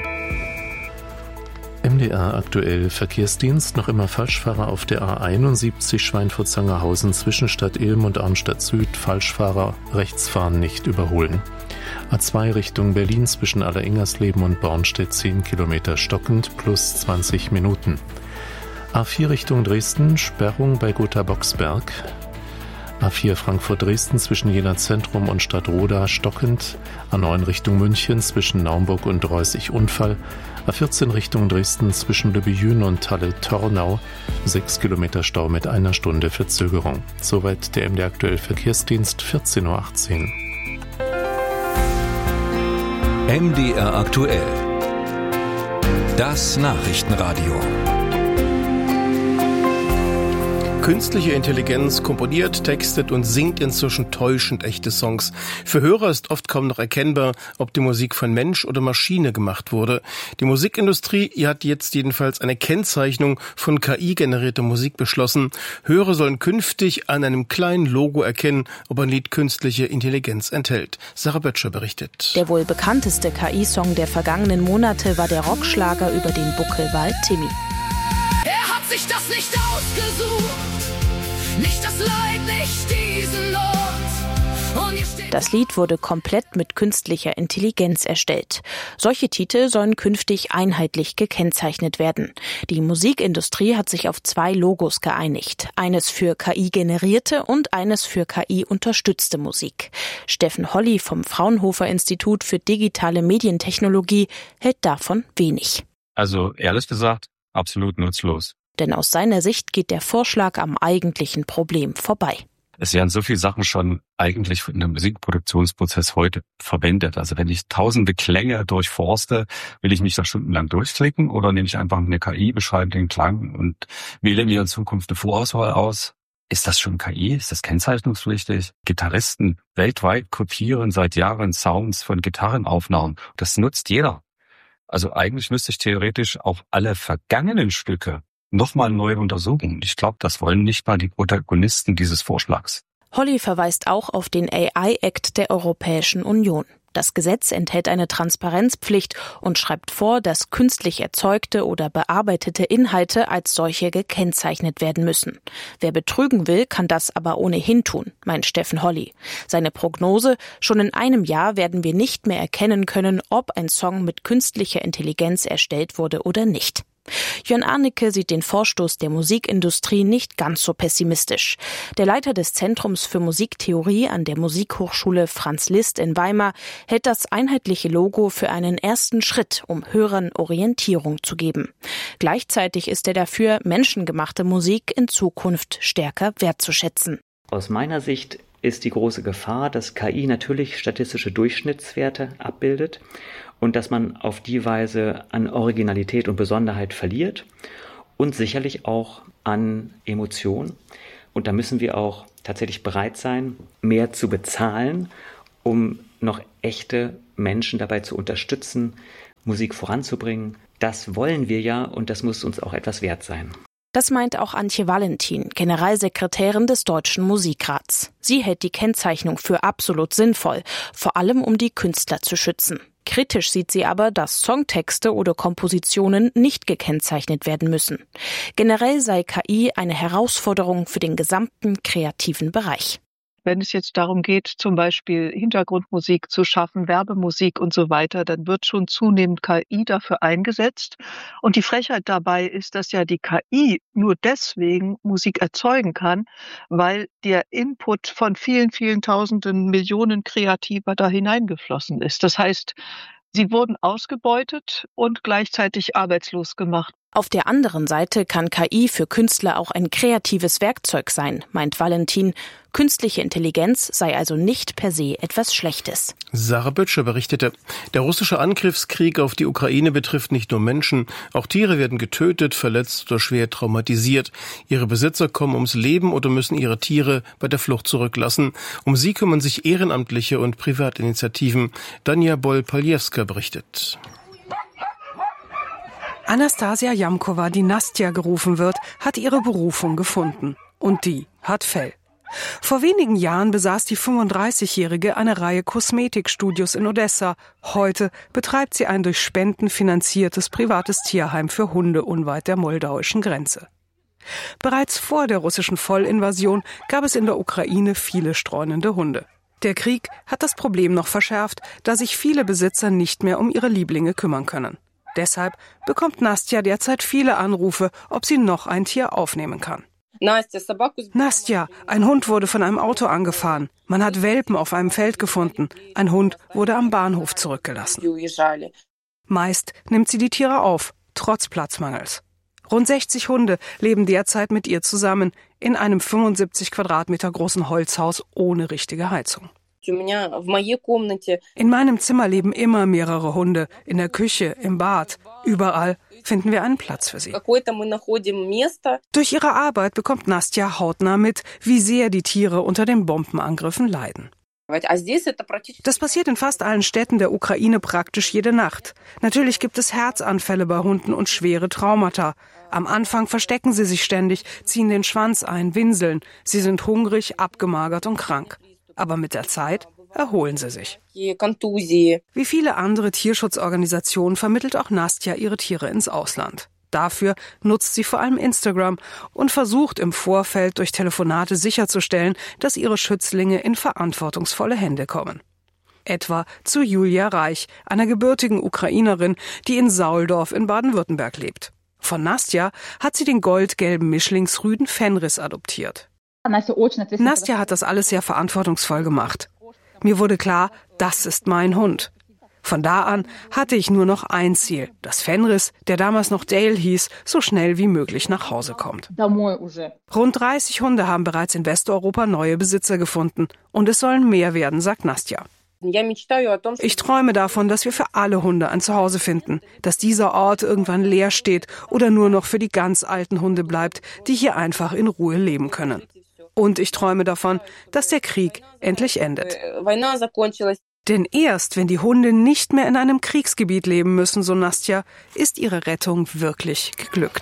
MDR aktuell Verkehrsdienst, noch immer Falschfahrer auf der A71 Schweinfurt-Sangerhausen zwischen Stadt Ilm und Arnstadt Süd. Falschfahrer rechts fahren, nicht überholen. A2 Richtung Berlin zwischen Allerengersleben und Bornstedt 10 Kilometer stockend plus 20 Minuten. A4 Richtung Dresden, Sperrung bei Gotha-Boxberg. A4 Frankfurt-Dresden zwischen Jena Zentrum und Stadtroda stockend. A9 Richtung München zwischen Naumburg und Reußig Unfall. A14 Richtung Dresden zwischen Lübbejün und Halle-Tornau 6 Kilometer Stau mit 1 Stunde Verzögerung. Soweit der MDR aktuell Verkehrsdienst, 14.18 Uhr. MDR aktuell. Das Nachrichtenradio. Künstliche Intelligenz komponiert, textet und singt inzwischen täuschend echte Songs. Für Hörer ist oft kaum noch erkennbar, ob die Musik von Mensch oder Maschine gemacht wurde. Die Musikindustrie hat jetzt jedenfalls eine Kennzeichnung von KI-generierter Musik beschlossen. Hörer sollen künftig an einem kleinen Logo erkennen, ob ein Lied künstliche Intelligenz enthält. Sarah Böttcher berichtet. Der wohl bekannteste KI-Song der vergangenen Monate war der Rockschlager über den Buckelwald Timmy. Er hat sich das nicht ausgesucht, nicht das Leid, nicht diesen Ort. Und das Lied wurde komplett mit künstlicher Intelligenz erstellt. Solche Titel sollen künftig einheitlich gekennzeichnet werden. Die Musikindustrie hat sich auf 2 Logos geeinigt. Eines für KI-generierte und eines für KI-unterstützte Musik. Steffen Holly vom Fraunhofer Institut für digitale Medientechnologie hält davon wenig. Also ehrlich gesagt, absolut nutzlos. Denn aus seiner Sicht geht der Vorschlag am eigentlichen Problem vorbei. Es werden so viele Sachen schon eigentlich in dem Musikproduktionsprozess heute verwendet. Also wenn ich tausende Klänge durchforste, will ich mich da stundenlang durchklicken oder nehme ich einfach eine KI, beschreibe den Klang und wähle mir in Zukunft eine Vorauswahl aus? Ist das schon KI? Ist das kennzeichnungspflichtig? Gitarristen weltweit kopieren seit Jahren Sounds von Gitarrenaufnahmen. Das nutzt jeder. Also eigentlich müsste ich theoretisch auch alle vergangenen Stücke nochmal neu untersuchen. Ich glaube, das wollen nicht mal die Protagonisten dieses Vorschlags. Holly verweist auch auf den AI-Act der Europäischen Union. Das Gesetz enthält eine Transparenzpflicht und schreibt vor, dass künstlich erzeugte oder bearbeitete Inhalte als solche gekennzeichnet werden müssen. Wer betrügen will, kann das aber ohnehin tun, meint Steffen Holly. Seine Prognose: Schon in einem Jahr werden wir nicht mehr erkennen können, ob ein Song mit künstlicher Intelligenz erstellt wurde oder nicht. Jörn Arnecke sieht den Vorstoß der Musikindustrie nicht ganz so pessimistisch. Der Leiter des Zentrums für Musiktheorie an der Musikhochschule Franz Liszt in Weimar hält das einheitliche Logo für einen ersten Schritt, um Hörern Orientierung zu geben. Gleichzeitig ist er dafür, menschengemachte Musik in Zukunft stärker wertzuschätzen. Aus meiner Sicht ist die große Gefahr, dass KI natürlich statistische Durchschnittswerte abbildet und dass man auf die Weise an Originalität und Besonderheit verliert und sicherlich auch an Emotion. Und da müssen wir auch tatsächlich bereit sein, mehr zu bezahlen, um noch echte Menschen dabei zu unterstützen, Musik voranzubringen. Das wollen wir ja und das muss uns auch etwas wert sein. Das meint auch Antje Valentin, Generalsekretärin des Deutschen Musikrats. Sie hält die Kennzeichnung für absolut sinnvoll, vor allem um die Künstler zu schützen. Kritisch sieht sie aber, dass Songtexte oder Kompositionen nicht gekennzeichnet werden müssen. Generell sei KI eine Herausforderung für den gesamten kreativen Bereich. Wenn es jetzt darum geht, zum Beispiel Hintergrundmusik zu schaffen, Werbemusik und so weiter, dann wird schon zunehmend KI dafür eingesetzt. Und die Frechheit dabei ist, dass ja die KI nur deswegen Musik erzeugen kann, weil der Input von vielen, vielen Tausenden, Millionen Kreativer da hineingeflossen ist. Das heißt, sie wurden ausgebeutet und gleichzeitig arbeitslos gemacht. Auf der anderen Seite kann KI für Künstler auch ein kreatives Werkzeug sein, meint Valentin. Künstliche Intelligenz sei also nicht per se etwas Schlechtes. Sarah Böttcher berichtete, der russische Angriffskrieg auf die Ukraine betrifft nicht nur Menschen, auch Tiere werden getötet, verletzt oder schwer traumatisiert. Ihre Besitzer kommen ums Leben oder müssen ihre Tiere bei der Flucht zurücklassen. Um sie kümmern sich Ehrenamtliche und Privatinitiativen. Danja Boll-Paljewska berichtet. Anastasia Jamkova, die Nastja gerufen wird, hat ihre Berufung gefunden. Und die hat Fell. Vor wenigen Jahren besaß die 35-Jährige eine Reihe Kosmetikstudios in Odessa. Heute betreibt sie ein durch Spenden finanziertes privates Tierheim für Hunde unweit der moldauischen Grenze. Bereits vor der russischen Vollinvasion gab es in der Ukraine viele streunende Hunde. Der Krieg hat das Problem noch verschärft, da sich viele Besitzer nicht mehr um ihre Lieblinge kümmern können. Deshalb bekommt Nastja derzeit viele Anrufe, ob sie noch ein Tier aufnehmen kann. Nastja, ein Hund wurde von einem Auto angefahren. Man hat Welpen auf einem Feld gefunden. Ein Hund wurde am Bahnhof zurückgelassen. Meist nimmt sie die Tiere auf, trotz Platzmangels. Rund 60 Hunde leben derzeit mit ihr zusammen in einem 75 Quadratmeter großen Holzhaus ohne richtige Heizung. In meinem Zimmer leben immer mehrere Hunde, in der Küche, im Bad, überall finden wir einen Platz für sie. Durch ihre Arbeit bekommt Nastja hautnah mit, wie sehr die Tiere unter den Bombenangriffen leiden. Das passiert in fast allen Städten der Ukraine praktisch jede Nacht. Natürlich gibt es Herzanfälle bei Hunden und schwere Traumata. Am Anfang verstecken sie sich ständig, ziehen den Schwanz ein, winseln. Sie sind hungrig, abgemagert und krank. Aber mit der Zeit erholen sie sich. Wie viele andere Tierschutzorganisationen vermittelt auch Nastja ihre Tiere ins Ausland. Dafür nutzt sie vor allem Instagram und versucht im Vorfeld durch Telefonate sicherzustellen, dass ihre Schützlinge in verantwortungsvolle Hände kommen. Etwa zu Julia Reich, einer gebürtigen Ukrainerin, die in Sauldorf in Baden-Württemberg lebt. Von Nastja hat sie den goldgelben Mischlingsrüden Fenris adoptiert. Nastja hat das alles sehr verantwortungsvoll gemacht. Mir wurde klar, das ist mein Hund. Von da an hatte ich nur noch ein Ziel, dass Fenris, der damals noch Dale hieß, so schnell wie möglich nach Hause kommt. Rund 30 Hunde haben bereits in Westeuropa neue Besitzer gefunden. Und es sollen mehr werden, sagt Nastja. Ich träume davon, dass wir für alle Hunde ein Zuhause finden, dass dieser Ort irgendwann leer steht oder nur noch für die ganz alten Hunde bleibt, die hier einfach in Ruhe leben können. Und ich träume davon, dass der Krieg endlich endet. Denn erst wenn die Hunde nicht mehr in einem Kriegsgebiet leben müssen, so Nastja, ist ihre Rettung wirklich geglückt.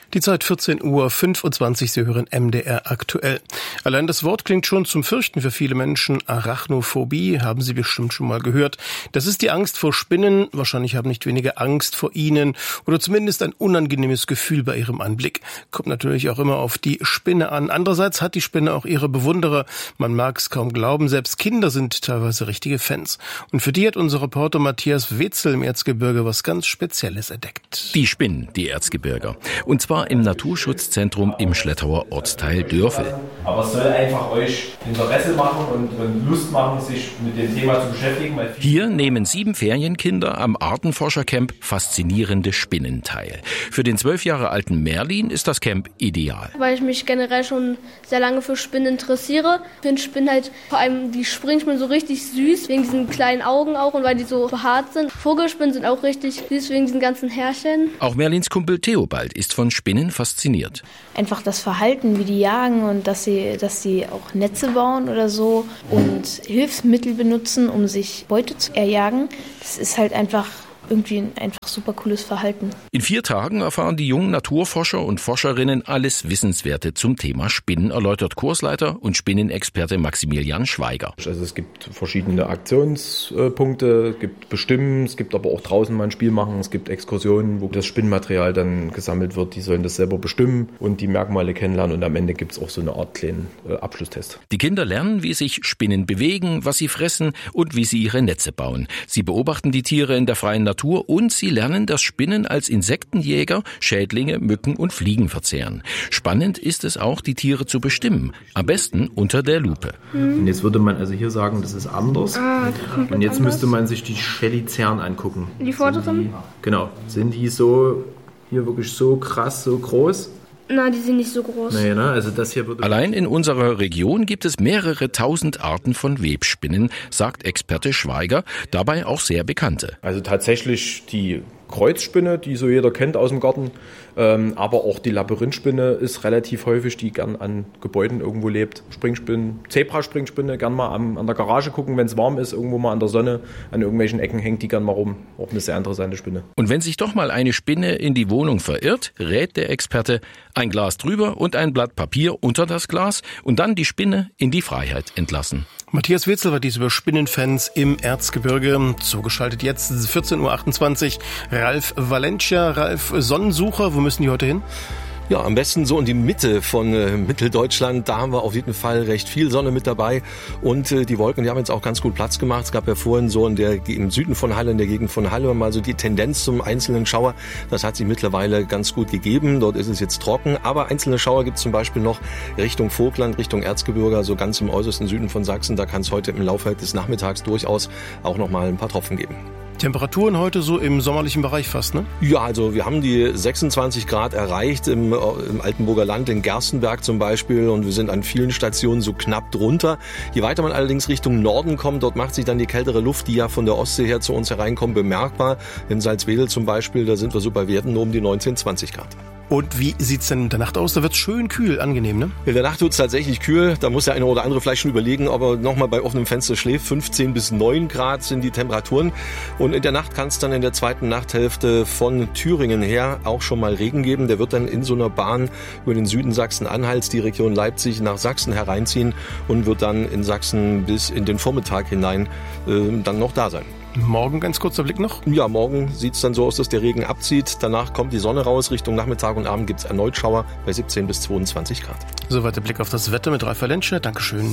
Die Zeit 14:25 Uhr, Sie hören MDR aktuell. Allein das Wort klingt schon zum Fürchten für viele Menschen. Arachnophobie haben Sie bestimmt schon mal gehört. Das ist die Angst vor Spinnen. Wahrscheinlich haben nicht wenige Angst vor ihnen oder zumindest ein unangenehmes Gefühl bei ihrem Anblick. Kommt natürlich auch immer auf die Spinne an. Andererseits hat die Spinne auch ihre Bewunderer. Man mag es kaum glauben, selbst Kinder sind teilweise richtige Fans. Und für die hat unser Reporter Matthias Wetzel im Erzgebirge was ganz Spezielles entdeckt. Die Spinnen, die Erzgebirger. Und zwar im Naturschutzzentrum im Schlettauer Ortsteil Dörfel. Aber es soll einfach euch Interesse machen und Lust machen, sich mit dem Thema zu beschäftigen. Hier nehmen 7 Ferienkinder am Artenforschercamp Faszinierende Spinnen teil. Für den 12 Jahre alten Merlin ist das Camp ideal. Weil ich mich generell schon sehr lange für Spinnen interessiere. Ich finde Spinnen halt, vor allem die Springspinnen, so richtig süß, wegen diesen kleinen Augen auch und weil die so behaart sind. Vogelspinnen sind auch richtig süß, wegen diesen ganzen Härchen. Auch Merlins Kumpel Theobald ist von Spinnen fasziniert. Einfach das Verhalten, wie die jagen und dass sie auch Netze bauen oder so und Hilfsmittel benutzen, um sich Beute zu erjagen. Das ist halt einfach irgendwie ein super cooles Verhalten. In 4 Tagen erfahren die jungen Naturforscher und Forscherinnen alles Wissenswerte zum Thema Spinnen, erläutert Kursleiter und Spinnenexperte Maximilian Schweiger. Also es gibt verschiedene Aktionspunkte, es gibt Bestimmen, es gibt aber auch draußen mal ein Spiel machen, es gibt Exkursionen, wo das Spinnenmaterial dann gesammelt wird, die sollen das selber bestimmen und die Merkmale kennenlernen und am Ende gibt es auch so eine Art kleinen Abschlusstest. Die Kinder lernen, wie sich Spinnen bewegen, was sie fressen und wie sie ihre Netze bauen. Sie beobachten die Tiere in der freien Natur und sie lernen, dass Spinnen als Insektenjäger Schädlinge, Mücken und Fliegen verzehren. Spannend ist es auch, die Tiere zu bestimmen. Am besten unter der Lupe. Und jetzt würde man also hier sagen, das ist anders. Und jetzt müsste man sich die Chelicern angucken. Die vorderen? Genau. Sind die so, hier wirklich so krass, so groß? Nein, die sind nicht so groß. Nee, ne? Also das hier würde Allein in unserer Region gibt es mehrere tausend Arten von Webspinnen, sagt Experte Schweiger, dabei auch sehr bekannte. Also tatsächlich die Kreuzspinne, die so jeder kennt aus dem Garten, aber auch die Labyrinthspinne ist relativ häufig, die gern an Gebäuden irgendwo lebt. Springspinnen, Zebraspringspinne, gern mal an der Garage gucken, wenn es warm ist, irgendwo mal an der Sonne, an irgendwelchen Ecken hängt die gern mal rum. Auch eine sehr interessante Spinne. Und wenn sich doch mal eine Spinne in die Wohnung verirrt, rät der Experte, ein Glas drüber und ein Blatt Papier unter das Glas und dann die Spinne in die Freiheit entlassen. Matthias Wetzel war dies über Spinnenfans im Erzgebirge. Zugeschaltet jetzt 14:28 Uhr. Ralf Valencia. Ralf, Sonnensucher, wo müssen die heute hin? Ja, am besten so in die Mitte von Mitteldeutschland. Da haben wir auf jeden Fall recht viel Sonne mit dabei. Und die Wolken, die haben jetzt auch ganz gut Platz gemacht. Es gab ja vorhin so im Süden von Halle, in der Gegend von Halle, mal so die Tendenz zum einzelnen Schauer. Das hat sich mittlerweile ganz gut gegeben. Dort ist es jetzt trocken. Aber einzelne Schauer gibt es zum Beispiel noch Richtung Vogtland, Richtung Erzgebirge, also ganz im äußersten Süden von Sachsen. Da kann es heute im Laufe des Nachmittags durchaus auch noch mal ein paar Tropfen geben. Temperaturen heute so im sommerlichen Bereich fast, ne? Ja, also wir haben die 26 Grad erreicht im Altenburger Land, in Gerstenberg zum Beispiel, und wir sind an vielen Stationen so knapp drunter. Je weiter man allerdings Richtung Norden kommt, dort macht sich dann die kältere Luft, die ja von der Ostsee her zu uns hereinkommt, bemerkbar. In Salzwedel zum Beispiel, da sind wir so bei Werten um die 19, 20 Grad. Und wie sieht's denn in der Nacht aus? Da wird's schön kühl, angenehm, ne? In der Nacht wird's tatsächlich kühl. Da muss der eine oder andere vielleicht schon überlegen, ob er nochmal bei offenem Fenster schläft. 15 bis 9 Grad sind die Temperaturen. Und in der Nacht kann es dann in der zweiten Nachthälfte von Thüringen her auch schon mal Regen geben. Der wird dann in so einer Bahn über den Süden Sachsen-Anhalts, die Region Leipzig, nach Sachsen hereinziehen und wird dann in Sachsen bis in den Vormittag hinein dann noch da sein. Morgen ganz kurzer Blick noch? Ja, morgen sieht es dann so aus, dass der Regen abzieht. Danach kommt die Sonne raus. Richtung Nachmittag und Abend gibt es erneut Schauer bei 17 bis 22 Grad. Soweit der Blick auf das Wetter mit Ralf Valencia. Dankeschön.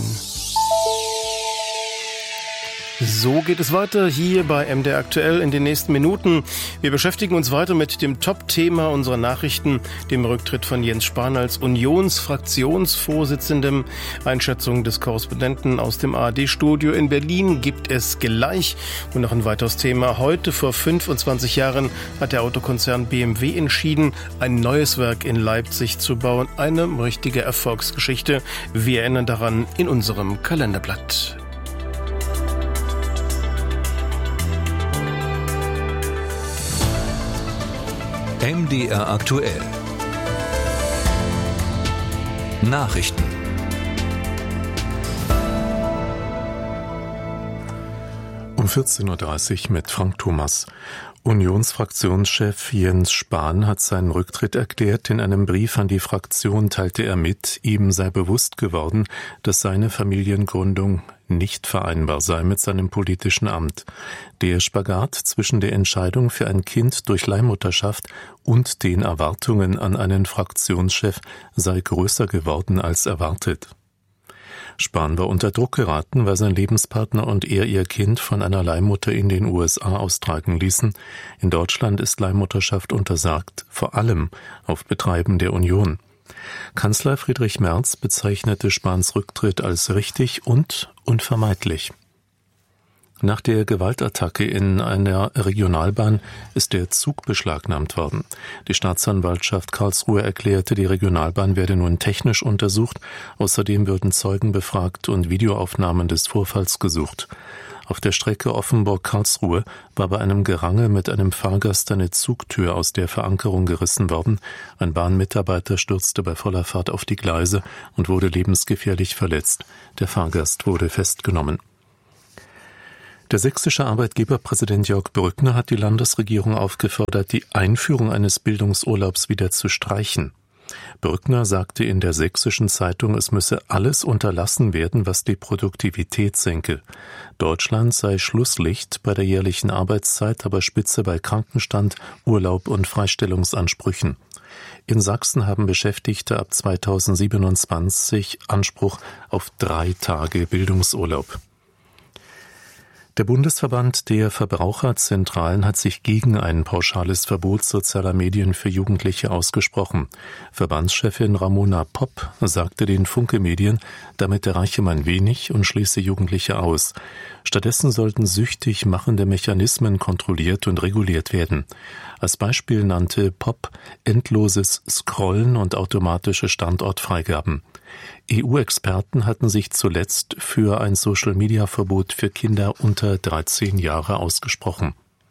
So geht es weiter hier bei MDR aktuell in den nächsten Minuten. Wir beschäftigen uns weiter mit dem Top-Thema unserer Nachrichten, dem Rücktritt von Jens Spahn als Unionsfraktionsvorsitzendem. Einschätzung des Korrespondenten aus dem ARD-Studio in Berlin gibt es gleich. Und noch ein weiteres Thema. Heute vor 25 Jahren hat der Autokonzern BMW entschieden, ein neues Werk in Leipzig zu bauen. Eine richtige Erfolgsgeschichte. Wir erinnern daran in unserem Kalenderblatt. MDR aktuell. Nachrichten. Um 14:30 Uhr mit Frank Thomas. Unionsfraktionschef Jens Spahn hat seinen Rücktritt erklärt. In einem Brief an die Fraktion teilte er mit, ihm sei bewusst geworden, dass seine Familiengründung nicht vereinbar sei mit seinem politischen Amt. Der Spagat zwischen der Entscheidung für ein Kind durch Leihmutterschaft und den Erwartungen an einen Fraktionschef sei größer geworden als erwartet. Spahn war unter Druck geraten, weil sein Lebenspartner und er ihr Kind von einer Leihmutter in den USA austragen ließen. In Deutschland ist Leihmutterschaft untersagt, vor allem auf Betreiben der Union. Kanzler Friedrich Merz bezeichnete Spahns Rücktritt als richtig und unvermeidlich. Nach der Gewaltattacke in einer Regionalbahn ist der Zug beschlagnahmt worden. Die Staatsanwaltschaft Karlsruhe erklärte, die Regionalbahn werde nun technisch untersucht. Außerdem würden Zeugen befragt und Videoaufnahmen des Vorfalls gesucht. Auf der Strecke Offenburg-Karlsruhe war bei einem Gerangel mit einem Fahrgast eine Zugtür aus der Verankerung gerissen worden. Ein Bahnmitarbeiter stürzte bei voller Fahrt auf die Gleise und wurde lebensgefährlich verletzt. Der Fahrgast wurde festgenommen. Der sächsische Arbeitgeberpräsident Jörg Brückner hat die Landesregierung aufgefordert, die Einführung eines Bildungsurlaubs wieder zu streichen. Brückner sagte in der Sächsischen Zeitung, es müsse alles unterlassen werden, was die Produktivität senke. Deutschland sei Schlusslicht bei der jährlichen Arbeitszeit, aber Spitze bei Krankenstand, Urlaub und Freistellungsansprüchen. In Sachsen haben Beschäftigte ab 2027 Anspruch auf 3 Tage Bildungsurlaub. Der Bundesverband der Verbraucherzentralen hat sich gegen ein pauschales Verbot sozialer Medien für Jugendliche ausgesprochen. Verbandschefin Ramona Popp sagte den Funke-Medien, damit erreiche man wenig und schließe Jugendliche aus. Stattdessen sollten süchtig machende Mechanismen kontrolliert und reguliert werden. Als Beispiel nannte Popp endloses Scrollen und automatische Standortfreigaben. EU-Experten hatten sich zuletzt für ein Social-Media-Verbot für Kinder unter 13 Jahre ausgesprochen.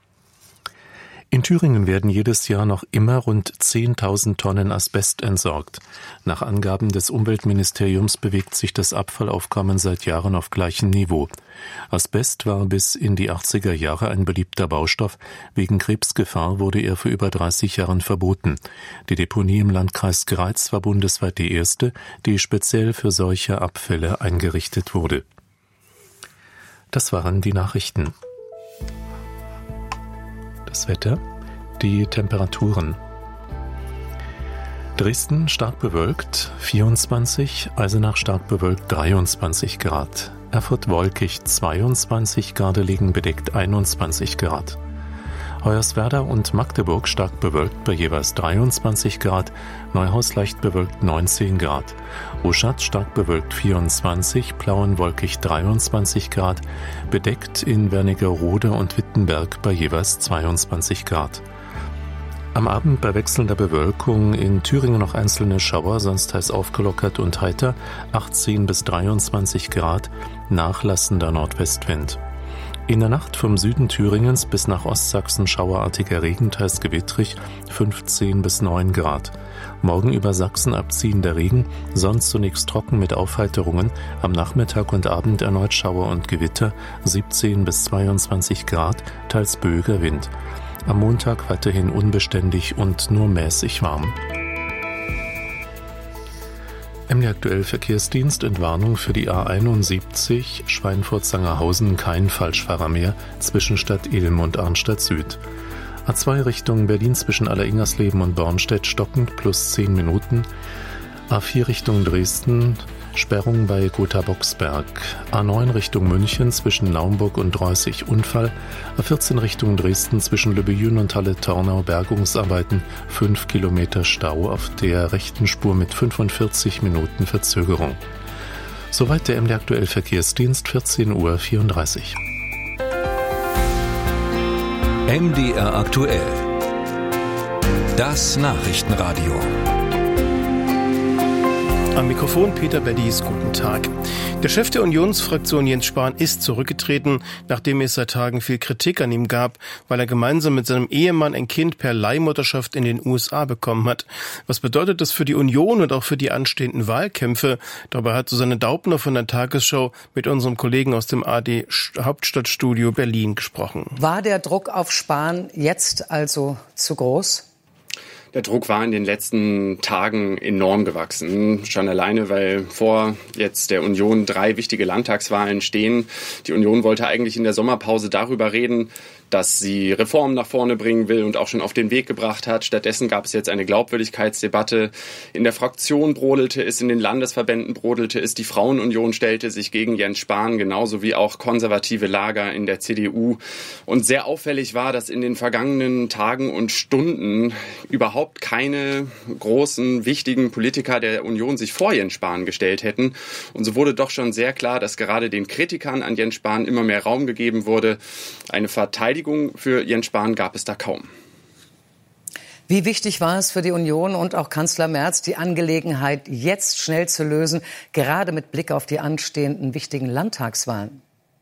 In Thüringen werden jedes Jahr noch immer rund 10.000 Tonnen Asbest entsorgt. Nach Angaben des Umweltministeriums bewegt sich das Abfallaufkommen seit Jahren auf gleichem Niveau. Asbest war bis in die 80er Jahre ein beliebter Baustoff. Wegen Krebsgefahr wurde er vor über 30 Jahren verboten. Die Deponie im Landkreis Greiz war bundesweit die erste, die speziell für solche Abfälle eingerichtet wurde. Das waren die Nachrichten. Das Wetter, die Temperaturen. Dresden stark bewölkt 24, Eisenach stark bewölkt 23 Grad, Erfurt wolkig 22, Gardelegen bedeckt 21 Grad. Hoyerswerda und Magdeburg stark bewölkt bei jeweils 23 Grad, Neuhaus leicht bewölkt 19 Grad, Oschatz stark bewölkt 24, Plauen wolkig 23 Grad, bedeckt in Wernigerode und Wittenberg bei jeweils 22 Grad. Am Abend bei wechselnder Bewölkung in Thüringen noch einzelne Schauer, sonst teils aufgelockert und heiter, 18 bis 23 Grad, nachlassender Nordwestwind. In der Nacht vom Süden Thüringens bis nach Ostsachsen schauerartiger Regen, teils gewittrig, 15 bis 9 Grad. Morgen über Sachsen abziehender Regen, sonst zunächst trocken mit Aufheiterungen, am Nachmittag und Abend erneut Schauer und Gewitter, 17 bis 22 Grad, teils böiger Wind. Am Montag weiterhin unbeständig und nur mäßig warm. MD aktuell Verkehrsdienst, Entwarnung für die A71 Schweinfurt-Sangerhausen, kein Falschfahrer mehr, Zwischenstadt Ilm und Arnstadt Süd. A2 Richtung Berlin zwischen Alleringersleben und Bornstedt stockend plus 10 Minuten. A4 Richtung Dresden, Sperrung bei Gotha-Boxberg. A9 Richtung München zwischen Naumburg und Reußig Unfall. A14 Richtung Dresden zwischen Lübbejün und Halle-Tornau Bergungsarbeiten. 5 Kilometer Stau auf der rechten Spur mit 45 Minuten Verzögerung. Soweit der MD aktuell Verkehrsdienst, 14:34 Uhr. MDR aktuell. Das Nachrichtenradio. Am Mikrofon Peter Beddies, guten Tag. Der Chef der Unionsfraktion Jens Spahn ist zurückgetreten, nachdem es seit Tagen viel Kritik an ihm gab, weil er gemeinsam mit seinem Ehemann ein Kind per Leihmutterschaft in den USA bekommen hat. Was bedeutet das für die Union und auch für die anstehenden Wahlkämpfe? Darüber hat Susanne Daubner von der Tagesschau mit unserem Kollegen aus dem ARD Hauptstadtstudio Berlin gesprochen. War der Druck auf Spahn jetzt also zu groß? Der Druck war in den letzten Tagen enorm gewachsen. Schon alleine, weil vor jetzt der Union 3 wichtige Landtagswahlen stehen. Die Union wollte eigentlich in der Sommerpause darüber reden, dass sie Reformen nach vorne bringen will und auch schon auf den Weg gebracht hat. Stattdessen gab es jetzt eine Glaubwürdigkeitsdebatte. In der Fraktion brodelte es, in den Landesverbänden brodelte es. Die Frauenunion stellte sich gegen Jens Spahn, genauso wie auch konservative Lager in der CDU. Und sehr auffällig war, dass in den vergangenen Tagen und Stunden überhaupt keine großen, wichtigen Politiker der Union sich vor Jens Spahn gestellt hätten. Und so wurde doch schon sehr klar, dass gerade den Kritikern an Jens Spahn immer mehr Raum gegeben wurde. Eine Verteidigung für Jens Spahn gab es da kaum. Wie wichtig war es für die Union und auch Kanzler Merz, die Angelegenheit jetzt schnell zu lösen, gerade mit Blick auf die anstehenden wichtigen Landtagswahlen?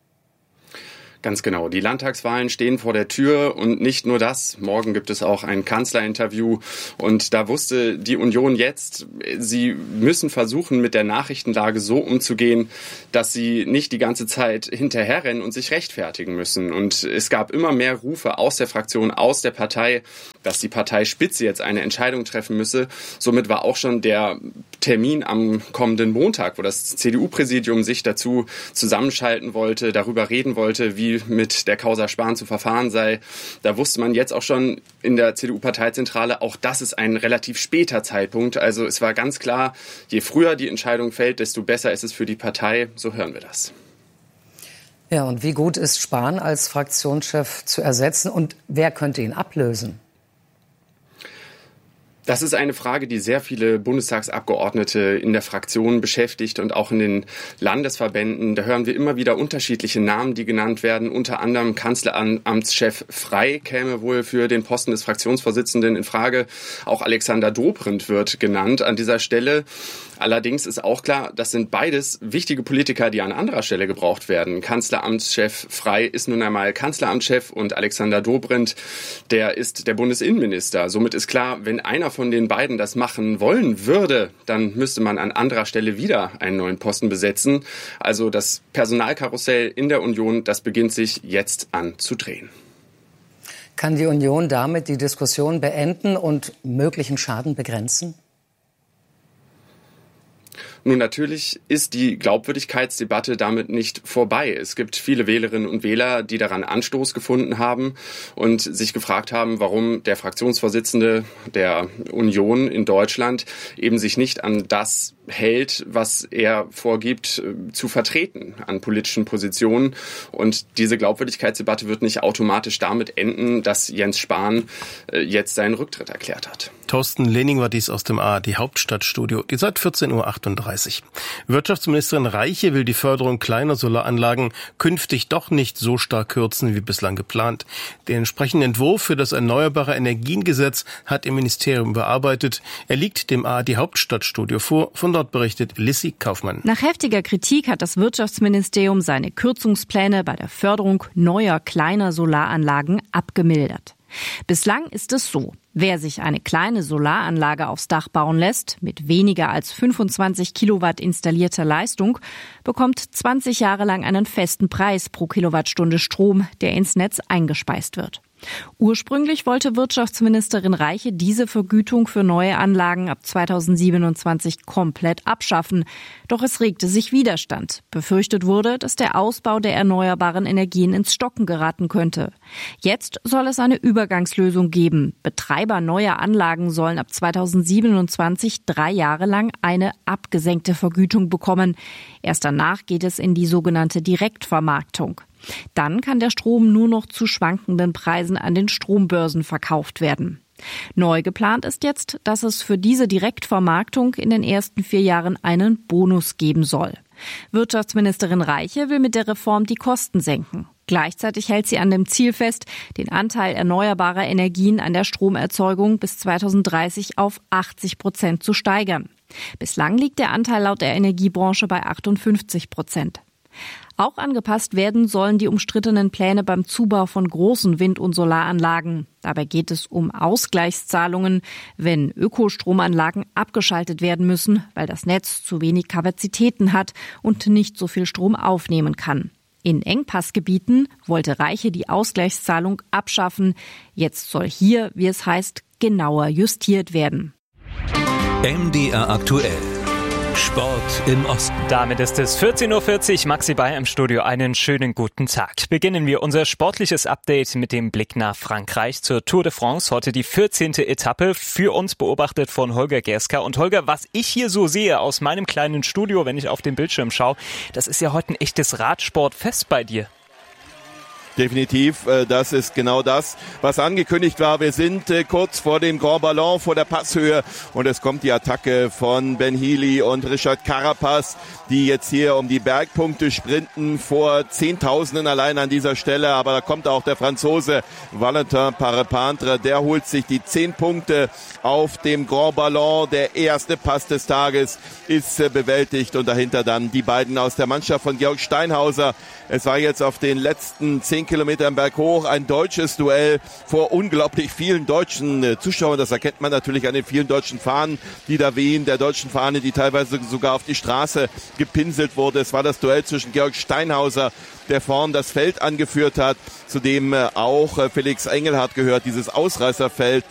Ganz genau. Die Landtagswahlen stehen vor der Tür und nicht nur das. Morgen gibt es auch ein Kanzlerinterview und da wusste die Union jetzt, sie müssen versuchen, mit der Nachrichtenlage so umzugehen, dass sie nicht die ganze Zeit hinterherrennen und sich rechtfertigen müssen. Und es gab immer mehr Rufe aus der Fraktion, aus der Partei, dass die Parteispitze jetzt eine Entscheidung treffen müsse. Somit war auch schon der Termin am kommenden Montag, wo das CDU-Präsidium sich dazu zusammenschalten wollte, darüber reden wollte, wie mit der Causa Spahn zu verfahren sei. Da wusste man jetzt auch schon in der CDU-Parteizentrale, auch das ist ein relativ später Zeitpunkt. Also es war ganz klar, je früher die Entscheidung fällt, desto besser ist es für die Partei. So hören wir das. Ja, und wie gut ist Spahn als Fraktionschef zu ersetzen und wer könnte ihn ablösen? Das ist eine Frage, die sehr viele Bundestagsabgeordnete in der Fraktion beschäftigt und auch in den Landesverbänden. Da hören wir immer wieder unterschiedliche Namen, die genannt werden. Unter anderem Kanzleramtschef Frey käme wohl für den Posten des Fraktionsvorsitzenden in Frage. Auch Alexander Dobrindt wird genannt an dieser Stelle. Allerdings ist auch klar, das sind beides wichtige Politiker, die an anderer Stelle gebraucht werden. Kanzleramtschef Frey ist nun einmal Kanzleramtschef und Alexander Dobrindt, der ist der Bundesinnenminister. Somit ist klar, wenn einer von den beiden das machen wollen würde, dann müsste man an anderer Stelle wieder einen neuen Posten besetzen. Also das Personalkarussell in der Union, das beginnt sich jetzt an zu drehen. Kann die Union damit die Diskussion beenden und möglichen Schaden begrenzen? Nun, natürlich ist die Glaubwürdigkeitsdebatte damit nicht vorbei. Es gibt viele Wählerinnen und Wähler, die daran Anstoß gefunden haben und sich gefragt haben, warum der Fraktionsvorsitzende der Union in Deutschland eben sich nicht an das hält, was er vorgibt zu vertreten an politischen Positionen. Und diese Glaubwürdigkeitsdebatte wird nicht automatisch damit enden, dass Jens Spahn jetzt seinen Rücktritt erklärt hat. Thorsten Lehning war dies aus dem ARD Hauptstadtstudio. Die Zeit 14:38 Uhr. Wirtschaftsministerin Reiche will die Förderung kleiner Solaranlagen künftig doch nicht so stark kürzen wie bislang geplant. Den entsprechenden Entwurf für das Erneuerbare Energiengesetz hat im Ministerium bearbeitet. Er liegt dem ARD Hauptstadtstudio vor. Von dort berichtet Lissy Kaufmann. Nach heftiger Kritik hat das Wirtschaftsministerium seine Kürzungspläne bei der Förderung neuer kleiner Solaranlagen abgemildert. Bislang ist es so: Wer sich eine kleine Solaranlage aufs Dach bauen lässt, mit weniger als 25 Kilowatt installierter Leistung, bekommt 20 Jahre lang einen festen Preis pro Kilowattstunde Strom, der ins Netz eingespeist wird. Ursprünglich wollte Wirtschaftsministerin Reiche diese Vergütung für neue Anlagen ab 2027 komplett abschaffen. Doch es regte sich Widerstand. Befürchtet wurde, dass der Ausbau der erneuerbaren Energien ins Stocken geraten könnte. Jetzt soll es eine Übergangslösung geben. Betreiber neuer Anlagen sollen ab 2027 3 Jahre lang eine abgesenkte Vergütung bekommen. Erst danach geht es in die sogenannte Direktvermarktung. Dann kann der Strom nur noch zu schwankenden Preisen an den Strombörsen verkauft werden. Neu geplant ist jetzt, dass es für diese Direktvermarktung in den ersten 4 Jahren einen Bonus geben soll. Wirtschaftsministerin Reiche will mit der Reform die Kosten senken. Gleichzeitig hält sie an dem Ziel fest, den Anteil erneuerbarer Energien an der Stromerzeugung bis 2030 auf 80% zu steigern. Bislang liegt der Anteil laut der Energiebranche bei 58%. Auch angepasst werden sollen die umstrittenen Pläne beim Zubau von großen Wind- und Solaranlagen. Dabei geht es um Ausgleichszahlungen, wenn Ökostromanlagen abgeschaltet werden müssen, weil das Netz zu wenig Kapazitäten hat und nicht so viel Strom aufnehmen kann. In Engpassgebieten wollte Reiche die Ausgleichszahlung abschaffen. Jetzt soll hier, wie es heißt, genauer justiert werden. MDR aktuell. Sport im Osten. Damit ist es 14.40 Uhr, Maxi Bayer im Studio. Einen schönen guten Tag. Beginnen wir unser sportliches Update mit dem Blick nach Frankreich zur Tour de France. Heute die 14. Etappe, für uns beobachtet von Holger Gerska. Und Holger, was ich hier so sehe aus meinem kleinen Studio, wenn ich auf den Bildschirm schaue, das ist ja heute ein echtes Radsportfest bei dir. Definitiv, das ist genau das, was angekündigt war. Wir sind kurz vor dem Grand Ballon, vor der Passhöhe, und es kommt die Attacke von Ben Healy und Richard Carapaz, die jetzt hier um die Bergpunkte sprinten, vor Zehntausenden allein an dieser Stelle. Aber da kommt auch der Franzose Valentin Parepintre, der holt sich die 10 Punkte auf dem Grand Ballon. Der erste Pass des Tages ist bewältigt, und dahinter dann die beiden aus der Mannschaft von Georg Steinhauser. Es war jetzt auf den letzten 10 Kilometern berghoch ein deutsches Duell vor unglaublich vielen deutschen Zuschauern. Das erkennt man natürlich an den vielen deutschen Fahnen, die da wehen, der deutschen Fahne, die teilweise sogar auf die Straße gepinselt wurde. Es war das Duell zwischen Georg Steinhauser, der vorn das Feld angeführt hat, zu dem auch Felix Engelhardt gehört, dieses Ausreißerfeld,